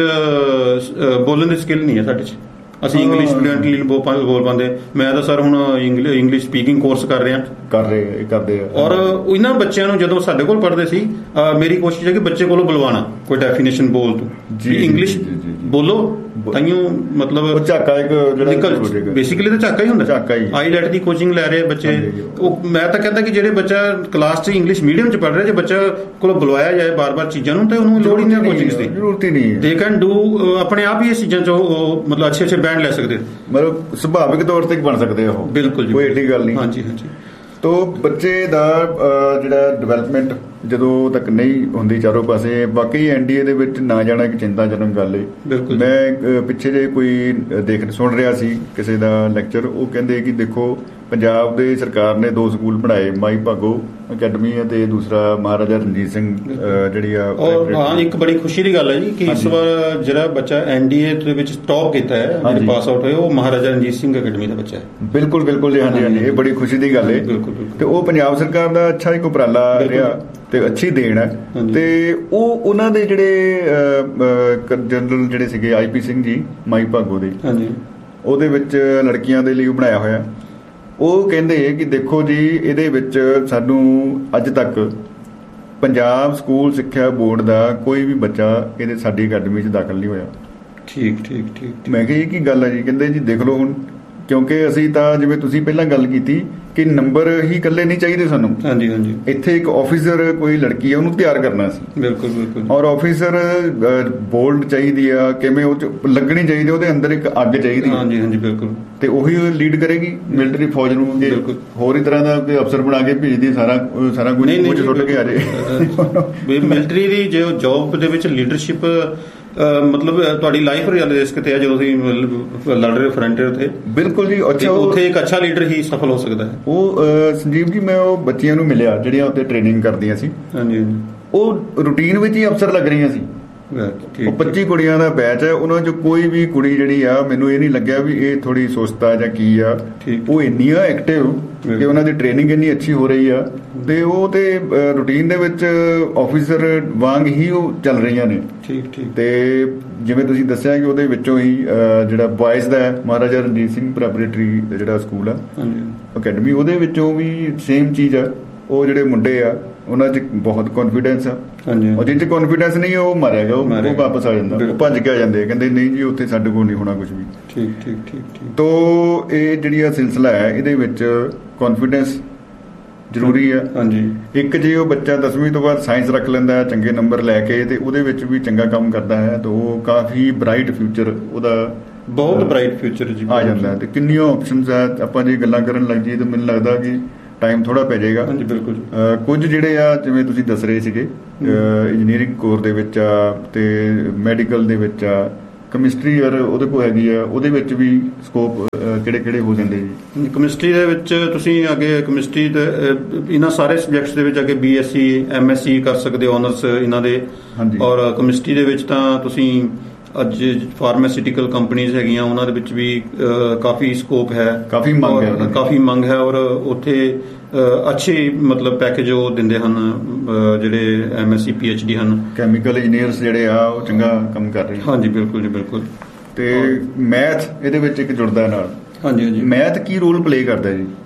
ਬੋਲਣ ਦੀ ਸਕਿੱਲ ਨਹੀਂ ਹੈ ਸਾਡੇ ਚ, ਅਸੀਂ ਇੰਗਲਿਸ਼ ਫਲੂਐਂਟਲੀ ਬੋਲ ਪਾਉਂਦੇ। ਮੈਂ ਤਾਂ ਸਰ ਹੁਣ ਇੰਗਲਿਸ਼ ਸਪੀਕਿੰਗ ਕੋਰਸ ਕਰ ਰਿਹਾ ਕਰ ਰਹੇ ਕਰਦੇ ਆ। ਔਰ ਇਹਨਾਂ ਬੱਚਿਆਂ ਨੂੰ ਜਦੋਂ ਸਾਡੇ ਕੋਲ ਪੜ੍ਹਦੇ ਸੀ, ਮੇਰੀ ਕੋਸ਼ਿਸ਼ ਹੈ ਕਿ ਬੱਚੇ ਕੋਲੋਂ ਬੁਲਵਾਣਾ ਕੋਈ ਡੈਫੀਨੇਸ਼ਨ ਬੋਲ ਤੂੰ ਇੰਗਲਿਸ਼ ਬੋਲੋ, ਤਾਈਓ ਮਤਲਬ ਝਾਕਾ ਇੱਕ ਜਿਹੜਾ ਬੇਸਿਕਲੀ ਤਾਂ ਝਾਕਾ ਹੀ ਹੁੰਦਾ, ਝਾਕਾ ਹੀ। ਆਈਲੈਟ ਦੀ ਕੋਚਿੰਗ ਲੈ ਰਹੇ ਬੱਚੇ। ਉਹ ਮੈਂ ਤਾਂ ਕਹਿੰਦਾ ਕਿ ਜਿਹੜੇ ਬੱਚਾ ਕਲਾਸ 'ਚ ਇੰਗਲਿਸ਼ ਮੀਡੀਅਮ 'ਚ ਪੜ੍ਹ ਰਿਹਾ, ਜੇ ਬੱਚਾ ਕੋਲੋਂ ਬੁਲਵਾਇਆ ਜਾਏ ਬਾਰ-ਬਾਰ ਚੀਜ਼ਾਂ ਨੂੰ, ਤੇ ਉਹਨੂੰ ਲੋੜ ਹੀ ਨਹੀਂ ਕੋਚਿੰਗ ਦੀ, ਜ਼ਰੂਰਤ ਹੀ ਨਹੀਂ। ਦੇ ਕੈਨ ਡੂ ਆਪਣੇ ਆਪ ਹੀ ਇਹ ਚੀਜ਼ਾਂ 'ਚ ਉਹ ਮਤਲਬ ਅੱਛੇ ਅੱਛੇ ਬੈਂਡ ਲੈ ਸਕਦੇ, ਮਤਲਬ ਸੁਭਾਵਿਕ ਤੌਰ ਤੇ ਬਣ ਸਕਦੇ ਉਹ। ਬਿਲਕੁਲ ਜੀ, ਕੋਈ ਏਡੀ ਗੱਲ ਨਹੀਂ। ਹਾਂਜੀ ਹਾਂਜੀ। ਤੋ ਬੱਚੇ ਦਾ ਜਿਹੜਾ ਡਿਵੈਲਪਮੈਂਟ ਜਦੋਂ ਤੱਕ ਨਹੀਂ ਹੁੰਦੀ ਚਾਰੋਂ ਪਾਸੇ, ਬਾਕੀ ਐਨਡੀਏ ਦੇ ਵਿੱਚ ਨਾ ਜਾਣਾ ਇੱਕ ਚਿੰਤਾਜਨਕ ਗੱਲ ਹੈ। ਮੈਂ ਪਿੱਛੇ ਜੇ ਕੋਈ ਦੇਖ ਸੁਣ ਰਿਹਾ ਸੀ ਕਿਸੇ ਦਾ ਲੈਕਚਰ, ਉਹ ਕਹਿੰਦੇ ਕਿ ਦੇਖੋ ਪੰਜਾਬ ਦੇ ਸਰਕਾਰ ਨੇ ਦੋ ਸਕੂਲ ਬਣਾਏ, ਮਾਈ ਭਾਗੋ ਅਕੈਡਮੀ ਅਤੇ ਦੂਸਰਾ ਮਹਾਰਾਜਾ ਰਣਜੀਤ ਸਿੰਘ ਜਿਹੜੀ ਆ। ਹਾਂ, ਇੱਕ ਬੜੀ ਖੁਸ਼ੀ ਦੀ ਗੱਲ ਹੈ ਜੀ ਕਿ ਇਸ ਵਾਰ ਜਿਹੜਾ ਬੱਚਾ ਐਨਡੀਏ ਦੇ ਵਿੱਚ ਟੌਪ ਕੀਤਾ ਹੈ, ਪਾਸ ਆਊਟ ਹੋਇਆ, ਉਹ ਮਹਾਰਾਜਾ ਰਣਜੀਤ ਸਿੰਘ ਅਕੈਡਮੀ ਦਾ ਬੱਚਾ ਹੈ। ਬਿਲਕੁਲ ਬਿਲਕੁਲ ਜੀ, ਹਾਂਜੀ ਹਾਂਜੀ, ਇਹ ਬੜੀ ਖੁਸ਼ੀ ਦੀ ਗੱਲ ਹੈ। ਤੇ ਉਹ ਪੰਜਾਬ ਸਰਕਾਰ ਦਾ ਅੱਛਾ ਇੱਕ ਉਪਰਾਲਾ ਰਿਹਾ ਤੇ ਅੱਛੀ ਦੇਣ ਹੈ। ਤੇ ਉਹ ਉਹਨਾਂ ਦੇ ਜਿਹੜੇ ਜਨਰਲ ਜਿਹੜੇ ਸੀਗੇ ਆਈ ਪੀ ਸਿੰਘ ਜੀ ਮਾਈ ਭਾਗੋ ਦੇ, ਉਹਦੇ ਵਿੱਚ ਲੜਕੀਆਂ ਦੇ ਲਈ ਬਣਾਇਆ ਹੋਇਆ। ਉਹ ਕਹਿੰਦੇ ਕਿ ਦੇਖੋ ਜੀ, ਇਹਦੇ ਵਿੱਚ ਸਾਨੂੰ ਅੱਜ ਤੱਕ ਪੰਜਾਬ ਸਕੂਲ ਸਿੱਖਿਆ ਬੋਰਡ ਦਾ ਕੋਈ ਵੀ ਬੱਚਾ ਇਹਦੇ ਸਾਡੀ ਅਕੈਡਮੀ 'ਚ ਦਾਖਲ ਨਹੀਂ ਹੋਇਆ। ਠੀਕ ਠੀਕ ਠੀਕ। ਮੈਂ ਕਿਹਾ ਇਹ ਕੀ ਗੱਲ ਹੈ ਜੀ? ਕਹਿੰਦੇ ਜੀ ਦੇਖ ਲਓ ਹੁਣ, ਕਿਉਂਕਿ ਅਸੀਂ ਤਾਂ ਜਿਵੇਂ ਤੁਸੀਂ ਪਹਿਲਾਂ ਗੱਲ ਕੀਤੀ ਕਿ ਨੰਬਰ ਹੀ ਇਕੱਲੇ ਨਹੀਂ ਚਾਹੀਦੇ ਸਾਨੂੰ। ਹਾਂਜੀ ਹਾਂਜੀ। ਇੱਥੇ ਇੱਕ ਆਫੀਸਰ ਕੋਈ ਲੜਕੀ ਹੈ, ਉਹਨੂੰ ਤਿਆਰ ਕਰਨਾ ਸੀ। ਬਿਲਕੁਲ ਬਿਲਕੁਲ। ਔਰ ਆਫੀਸਰ ਬੋਲਡ ਚਾਹੀਦੀ ਆ, ਕਿਵੇਂ ਉਹ 'ਚ ਲੱਗਣੀ ਚਾਹੀਦੀ, ਉਹਦੇ ਅੰਦਰ ਇੱਕ ਅੱਗ ਚਾਹੀਦੀ। ਹਾਂਜੀ ਹਾਂਜੀ ਬਿਲਕੁਲ। ਤੇ ਉਹੀ ਲੀਡ ਕਰੇਗੀ ਮਿਲਟਰੀ ਫੌਜ ਨੂੰ। ਜੇ ਹੋਰ ਹੀ ਤਰ੍ਹਾਂ ਦਾ ਕੋਈ ਅਫਸਰ ਬਣਾ ਕੇ ਭੇਜਦੀ, ਸਾਰਾ ਸਾਰਾ ਕੁਝ ਕੁਝ ਸੁੱਟ ਕੇ ਆ ਜਾਏ। ਮਿਲਟਰੀ ਦੀ ਜੋ ਜੌਬ ਦੇ ਵਿੱਚ ਲੀਡਰਸ਼ਿਪ ਮਤਲਬ ਤੁਹਾਡੀ ਲਾਈਫ ਰਿਸਕ ਤੇ ਹੈ ਜਦੋਂ ਤੁਸੀਂ ਲੜ ਰਹੇ ਫਰੰਟ ਉੱਤੇ। ਬਿਲਕੁਲ ਜੀ। ਅੱਛਾ, ਉੱਥੇ ਇੱਕ ਅੱਛਾ ਲੀਡਰ ਹੀ ਸਫਲ ਹੋ ਸਕਦਾ ਹੈ। ਉਹ ਸੰਜੀਵ ਜੀ, ਮੈਂ ਉਹ ਬੱਚੀਆਂ ਨੂੰ ਮਿਲਿਆ ਜਿਹੜੀਆਂ ਉੱਥੇ ਟ੍ਰੇਨਿੰਗ ਕਰਦੀਆਂ ਸੀ। ਹਾਂਜੀ। ਉਹ ਰੂਟੀਨ ਵਿੱਚ ਹੀ ਅਫਸਰ ਲੱਗ ਰਹੀਆਂ ਸੀ। ਉਹ ਪੱਚੀ ਕੁੜੀਆਂ ਦਾ ਬੈਚ ਹੈ, ਉਹਨਾਂ 'ਚ ਕੋਈ ਵੀ ਕੁੜੀ ਜਿਹੜੀ ਆ, ਮੈਨੂੰ ਇਹ ਨਹੀਂ ਲੱਗਿਆ ਵੀ ਇਹ ਥੋੜੀ ਸੁਸਤ ਆ ਜਾਂ ਕੀ ਆ। ਉਹ ਇੰਨੀਆਂ ਐਕਟਿਵ ਕਿ ਉਹਨਾਂ ਦੀ ਟ੍ਰੇਨਿੰਗ ਇੰਨੀ ਅੱਛੀ ਹੋ ਰਹੀ ਆ, ਤੇ ਉਹ ਤੇ ਰੂਟੀਨ ਦੇ ਵਿੱਚ ਆਫੀਸਰ ਵਾਂਗ ਹੀ ਉਹ ਚੱਲ ਰਹੀਆਂ ਨੇ। ਠੀਕ ਠੀਕ। ਤੇ ਜਿਵੇਂ ਤੁਸੀਂ ਦੱਸਿਆ ਕਿ ਉਹਦੇ ਵਿੱਚੋਂ ਹੀ ਜਿਹੜਾ ਬॉयਜ਼ ਦਾ ਮਹਾਰਾਜਾ ਰਣਜੀਤ ਸਿੰਘ ਪ੍ਰੈਪਰੇਟਰੀ ਜਿਹੜਾ ਸਕੂਲ ਆ ਅਕੈਡਮੀ, ਉਹਦੇ ਵਿੱਚੋਂ ਵੀ ਸੇਮ ਚੀਜ਼ ਆ। ਉਹ ਜਿਹੜੇ ਮੁੰਡੇ ਆ ਉਹਨਾਂ 'ਚ ਬਹੁਤ ਕੌਨਫੀਡੈਂਸ ਆ, ਔਰ ਜਿਹ 'ਚ ਕੌਨਫੀਡੈਂਸ ਨਹੀਂ ਉਹ ਮਾਰਿਆ ਗਿਆ, ਉਹ ਵਾਪਸ ਆ ਜਾਂਦਾ, ਉਹ ਭੱਜ ਕੇ ਆ ਜਾਂਦੇ, ਕਹਿੰਦੇ ਨਹੀਂ ਜੀ ਉੱਥੇ ਸਾਡੇ ਕੋਲ ਨਹੀਂ ਹੋਣਾ ਕੁਝ ਵੀ। ਠੀਕ ਠੀਕ ਠੀਕ ਠੀਕ। ਤੋ ਇਹ ਜਿਹੜੀ ਆ ਸਿਲਸਿਲਾ ਹੈ, ਇਹਦੇ ਵਿੱਚ ਕੌਨਫੀਡੈਂਸ ਜ਼ਰੂਰੀ ਆ। ਹਾਂਜੀ। ਇੱਕ ਜੇ ਉਹ ਬੱਚਾ ਦਸਵੀਂ ਤੋਂ ਬਾਅਦ ਸਾਇੰਸ ਰੱਖ ਲੈਂਦਾ ਚੰਗੇ ਨੰਬਰ ਲੈ ਕੇ, ਤੇ ਉਹਦੇ ਵਿੱਚ ਵੀ ਚੰਗਾ ਕੰਮ ਕਰਦਾ ਹੈ, ਤਾਂ ਉਹ ਕਾਫੀ ਬ੍ਰਾਈਟ ਫਿਊਚਰ ਉਹਦਾ ਬਹੁਤ ਬ੍ਰਾਈਟ ਫਿਊਚਰ ਜੀ ਆ ਜਾਂਦਾ। ਤੇ ਕਿੰਨੀਆਂ ਆਪਸ਼ਨਸ ਆ, ਆਪਾਂ ਜੇ ਗੱਲਾਂ ਕਰਨ ਲੱਗ ਜਾਈਏ ਤਾਂ ਮੈਨੂੰ ਲੱਗਦਾ ਕਿ ਟਾਈਮ ਥੋੜਾ ਪੈ ਜਾਏਗਾ। ਹਾਂਜੀ ਬਿਲਕੁਲ। ਕੁਝ ਜਿਹੜੇ ਆ ਜਿਵੇਂ ਤੁਸੀਂ ਦੱਸ ਰਹੇ ਸੀਗੇ, ਇੰਜੀਨੀਅਰਿੰਗ ਕੋਰ ਦੇ ਵਿੱਚ ਆ ਤੇ ਮੈਡੀਕਲ ਦੇ ਵਿੱਚ ਆ, ਕੈਮਿਸਟਰੀ ਯਾਰ ਉਹਦੇ ਕੋਲ ਹੈਗੀ ਆ, ਉਹਦੇ ਵਿੱਚ ਵੀ ਸਕੋਪ ਕਿਹੜੇ ਕਿਹੜੇ ਹੋ ਜਾਂਦੇ ਜੀ? ਕੈਮਿਸਟਰੀ ਦੇ ਵਿੱਚ ਤੁਸੀਂ ਅੱਗੇ ਕੈਮਿਸਟਰੀ ਦੇ ਇਹਨਾਂ ਸਾਰੇ ਸਬਜੈਕਟਸ ਦੇ ਵਿੱਚ ਅੱਗੇ B S C M S C ਕਰ ਸਕਦੇ ਹੋ, ਆਨਰਸ ਇਹਨਾਂ ਦੇ। ਔਰ ਕੈਮਿਸਟਰੀ ਦੇ ਵਿੱਚ ਤਾਂ ਤੁਸੀਂ ਅੱਜ ਫਾਰਮਾਸਿਊਟੀਕਲ ਕੰਪਨੀਜ਼ ਹੈਗੀਆਂ, ਉਹਨਾਂ ਦੇ ਵਿੱਚ ਵੀ ਕਾਫੀ ਸਕੋਪ ਹੈ, ਕਾਫੀ ਮੰਗ ਹੈ, ਕਾਫੀ ਮੰਗ ਹੈ। ਔਰ ਉੱਥੇ ਅੱਛੇ ਮਤਲਬ ਪੈਕੇਜ ਉਹ ਦਿੰਦੇ ਹਨ ਜਿਹੜੇ M S C P H D ਹਨ। ਕੈਮੀਕਲ ਇੰਜੀਨੀਅਰਸ ਜਿਹੜੇ ਆ ਉਹ ਚੰਗਾ ਕੰਮ ਕਰ ਰਹੇ ਹਨ। ਹਾਂਜੀ ਬਿਲਕੁਲ ਜੀ ਬਿਲਕੁਲ। ਤੇ ਮੈਥ ਇਹਦੇ ਵਿੱਚ ਇੱਕ ਜੁੜਦਾ ਨਾਲ। ਹਾਂਜੀ ਹਾਂਜੀ। ਮੈਥ ਕੀ ਰੋਲ ਪਲੇ ਕਰਦਾ ਜੀ?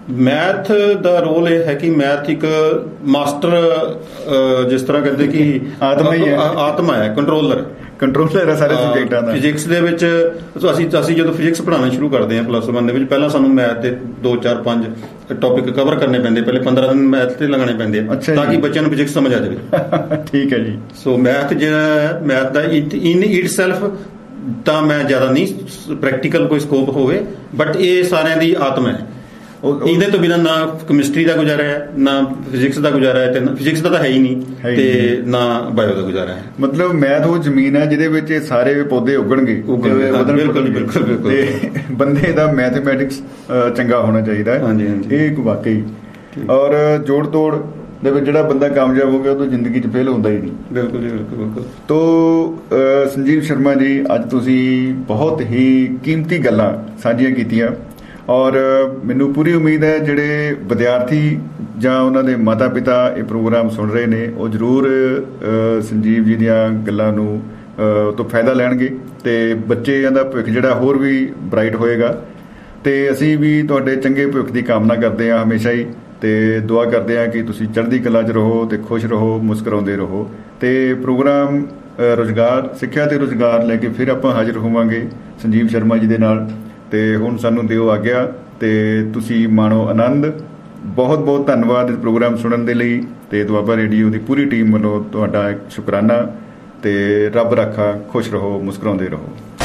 ਮੈਥ ਦਾ ਰੋਲ ਇਹ ਹੈ ਕਿ ਮੈਥ ਇੱਕ ਮਾਸਟਰ, ਜਿਸ ਤਰ੍ਹਾਂ ਕਹਿੰਦੇ ਕਿ ਆਤਮਾ ਹੀ ਹੈ, ਆਤਮਾ ਹੈ, ਕੰਟਰੋਲਰ ਕੰਟਰੋਲਰ ਹੈ ਸਾਰੇ ਸਬਜੈਕਟਾਂ ਦਾ। ਫਿਜ਼ਿਕਸ ਦੇ ਵਿੱਚ ਅਸੀਂ ਅਸੀਂ ਜਦੋਂ ਫਿਜ਼ਿਕਸ ਪੜ੍ਹਾਉਣਾ ਸ਼ੁਰੂ ਕਰਦੇ ਹਾਂ ਪਲੱਸ ਵਨ ਦੇ ਵਿੱਚ, ਪਹਿਲਾਂ ਸਾਨੂੰ ਮੈਥ ਦੇ ਦੋ ਚਾਰ ਪੰਜ ਟੌਪਿਕ ਕਵਰ ਕਰਨੇ ਪੈਂਦੇ, ਪਹਿਲੇ ਪੰਦਰਾਂ ਦਿਨ ਮੈਥ ਤੇ ਲਗਾਉਣੇ ਪੈਂਦੇ ਤਾਂ ਕਿ ਬੱਚਿਆਂ ਨੂੰ ਫਿਜ਼ਿਕਸ ਸਮਝ ਆ ਜਾਵੇ। ਠੀਕ ਹੈ ਜੀ। ਸੋ ਮੈਥ ਜਿਹੜਾ math the in it self ਤਾਂ ਮੈਂ ਜ਼ਿਆਦਾ ਨਹੀਂ ਪ੍ਰੈਕਟੀਕਲ ਕੋਈ ਸਕੋਪ ਹੋਵੇ, ਬਟ ਇਹ ਸਾਰਿਆਂ ਦੀ ਆਤਮਾ ਹੈ। ਇਹਦੇ ਤੋਂ ਬਿਨਾਂ ਨਾ ਕੈਮਿਸਟਰੀ ਦਾ ਗੁਜ਼ਾਰਾ ਹੈ, ਨਾ ਫਿਜ਼ਿਕਸ ਦਾ ਗੁਜ਼ਾਰਾ ਹੈ, ਤੇ ਫਿਜ਼ਿਕਸ ਦਾ ਤਾਂ ਹੈ ਹੀ ਨਹੀਂ, ਤੇ ਨਾ ਬਾਇਓ ਦਾ ਗੁਜ਼ਾਰਾ ਹੈ। ਮਤਲਬ ਮੈਥ ਉਹ ਜ਼ਮੀਨ ਹੈ ਜਿਹਦੇ ਵਿੱਚ ਸਾਰੇ ਪੌਦੇ ਉੱਗਣਗੇ। ਬਿਲਕੁਲ ਬਿਲਕੁਲ। ਤੇ ਬੰਦੇ ਦਾ ਮੈਥਮੈਟਿਕਸ ਚੰਗਾ ਹੋਣਾ ਚਾਹੀਦਾ ਹੈ। ਹਾਂਜੀ ਹਾਂਜੀ, ਇਹ ਇੱਕ ਵਾਕਈ। ਔਰ ਜੋੜ ਤੋੜ ਦੇ ਵਿੱਚ ਜਿਹੜਾ ਬੰਦਾ ਕਾਮਯਾਬ ਹੋ ਗਿਆ ਉਹ ਤਾਂ ਜ਼ਿੰਦਗੀ 'ਚ ਫੇਲ ਹੁੰਦਾ ਹੀ ਨਹੀਂ। ਬਿਲਕੁਲ ਜੀ, ਬਿਲਕੁਲ ਬਿਲਕੁਲ। ਤੋ ਸੰਜੀਵ ਸ਼ਰਮਾ ਜੀ, ਅੱਜ ਤੁਸੀਂ ਬਹੁਤ ਹੀ ਕੀਮਤੀ ਗੱਲਾਂ ਸਾਂਝੀਆਂ ਕੀਤੀਆਂ, ਔਰ ਮੈਨੂੰ ਪੂਰੀ ਉਮੀਦ ਹੈ ਜਿਹੜੇ ਵਿਦਿਆਰਥੀ ਜਾਂ ਉਹਨਾਂ ਦੇ ਮਾਤਾ ਪਿਤਾ ਇਹ ਪ੍ਰੋਗਰਾਮ ਸੁਣ ਰਹੇ ਨੇ ਉਹ ਜ਼ਰੂਰ ਸੰਜੀਵ ਜੀ ਦੀਆਂ ਗੱਲਾਂ ਨੂੰ ਤੋਂ ਫਾਇਦਾ ਲੈਣਗੇ, ਤੇ ਬੱਚਿਆਂ ਦਾ ਭਵਿੱਖ ਜਿਹੜਾ ਹੋਰ ਵੀ ਬ੍ਰਾਈਟ ਹੋਏਗਾ। ਤੇ ਅਸੀਂ ਵੀ ਤੁਹਾਡੇ ਚੰਗੇ ਭਵਿੱਖ ਦੀ ਕਾਮਨਾ ਕਰਦੇ ਹਾਂ ਹਮੇਸ਼ਾ ਹੀ, ਤੇ ਦੁਆ ਕਰਦੇ ਹਾਂ ਕਿ ਤੁਸੀਂ ਚੜ੍ਹਦੀ ਕਲਾ 'ਚ ਰਹੋ ਤੇ ਖੁਸ਼ ਰਹੋ, ਮੁਸਕਰਾਉਂਦੇ ਰਹੋ। ਤੇ ਪ੍ਰੋਗਰਾਮ ਰੁਜ਼ਗਾਰ, ਸਿੱਖਿਆ ਤੇ ਰੁਜ਼ਗਾਰ ਲੈ ਕੇ ਫਿਰ ਆਪਾਂ ਹਾਜ਼ਰ ਹੋਵਾਂਗੇ ਸੰਜੀਵ ਸ਼ਰਮਾ ਜੀ ਦੇ ਨਾਲ। ਤੇ ਹੁਣ ਸਾਨੂੰ ਦਿਓ ਆਗਿਆ, ਤੇ ਤੁਸੀਂ ਮਾਣੋ ਆਨੰਦ। ਬਹੁਤ ਬਹੁਤ ਧੰਨਵਾਦ ਇਸ ਪ੍ਰੋਗਰਾਮ ਸੁਣਨ ਦੇ ਲਈ, ਤੇ ਦੁਆਬਾ ਰੇਡੀਓ ਦੀ ਪੂਰੀ ਟੀਮ ਵੱਲੋਂ ਤੁਹਾਡਾ ਸ਼ੁਕਰਾਨਾ। ਤੇ ਰੱਬ ਰਾਖਾ, ਖੁਸ਼ ਰਹੋ, ਮੁਸਕਰਾਉਂਦੇ ਰਹੋ।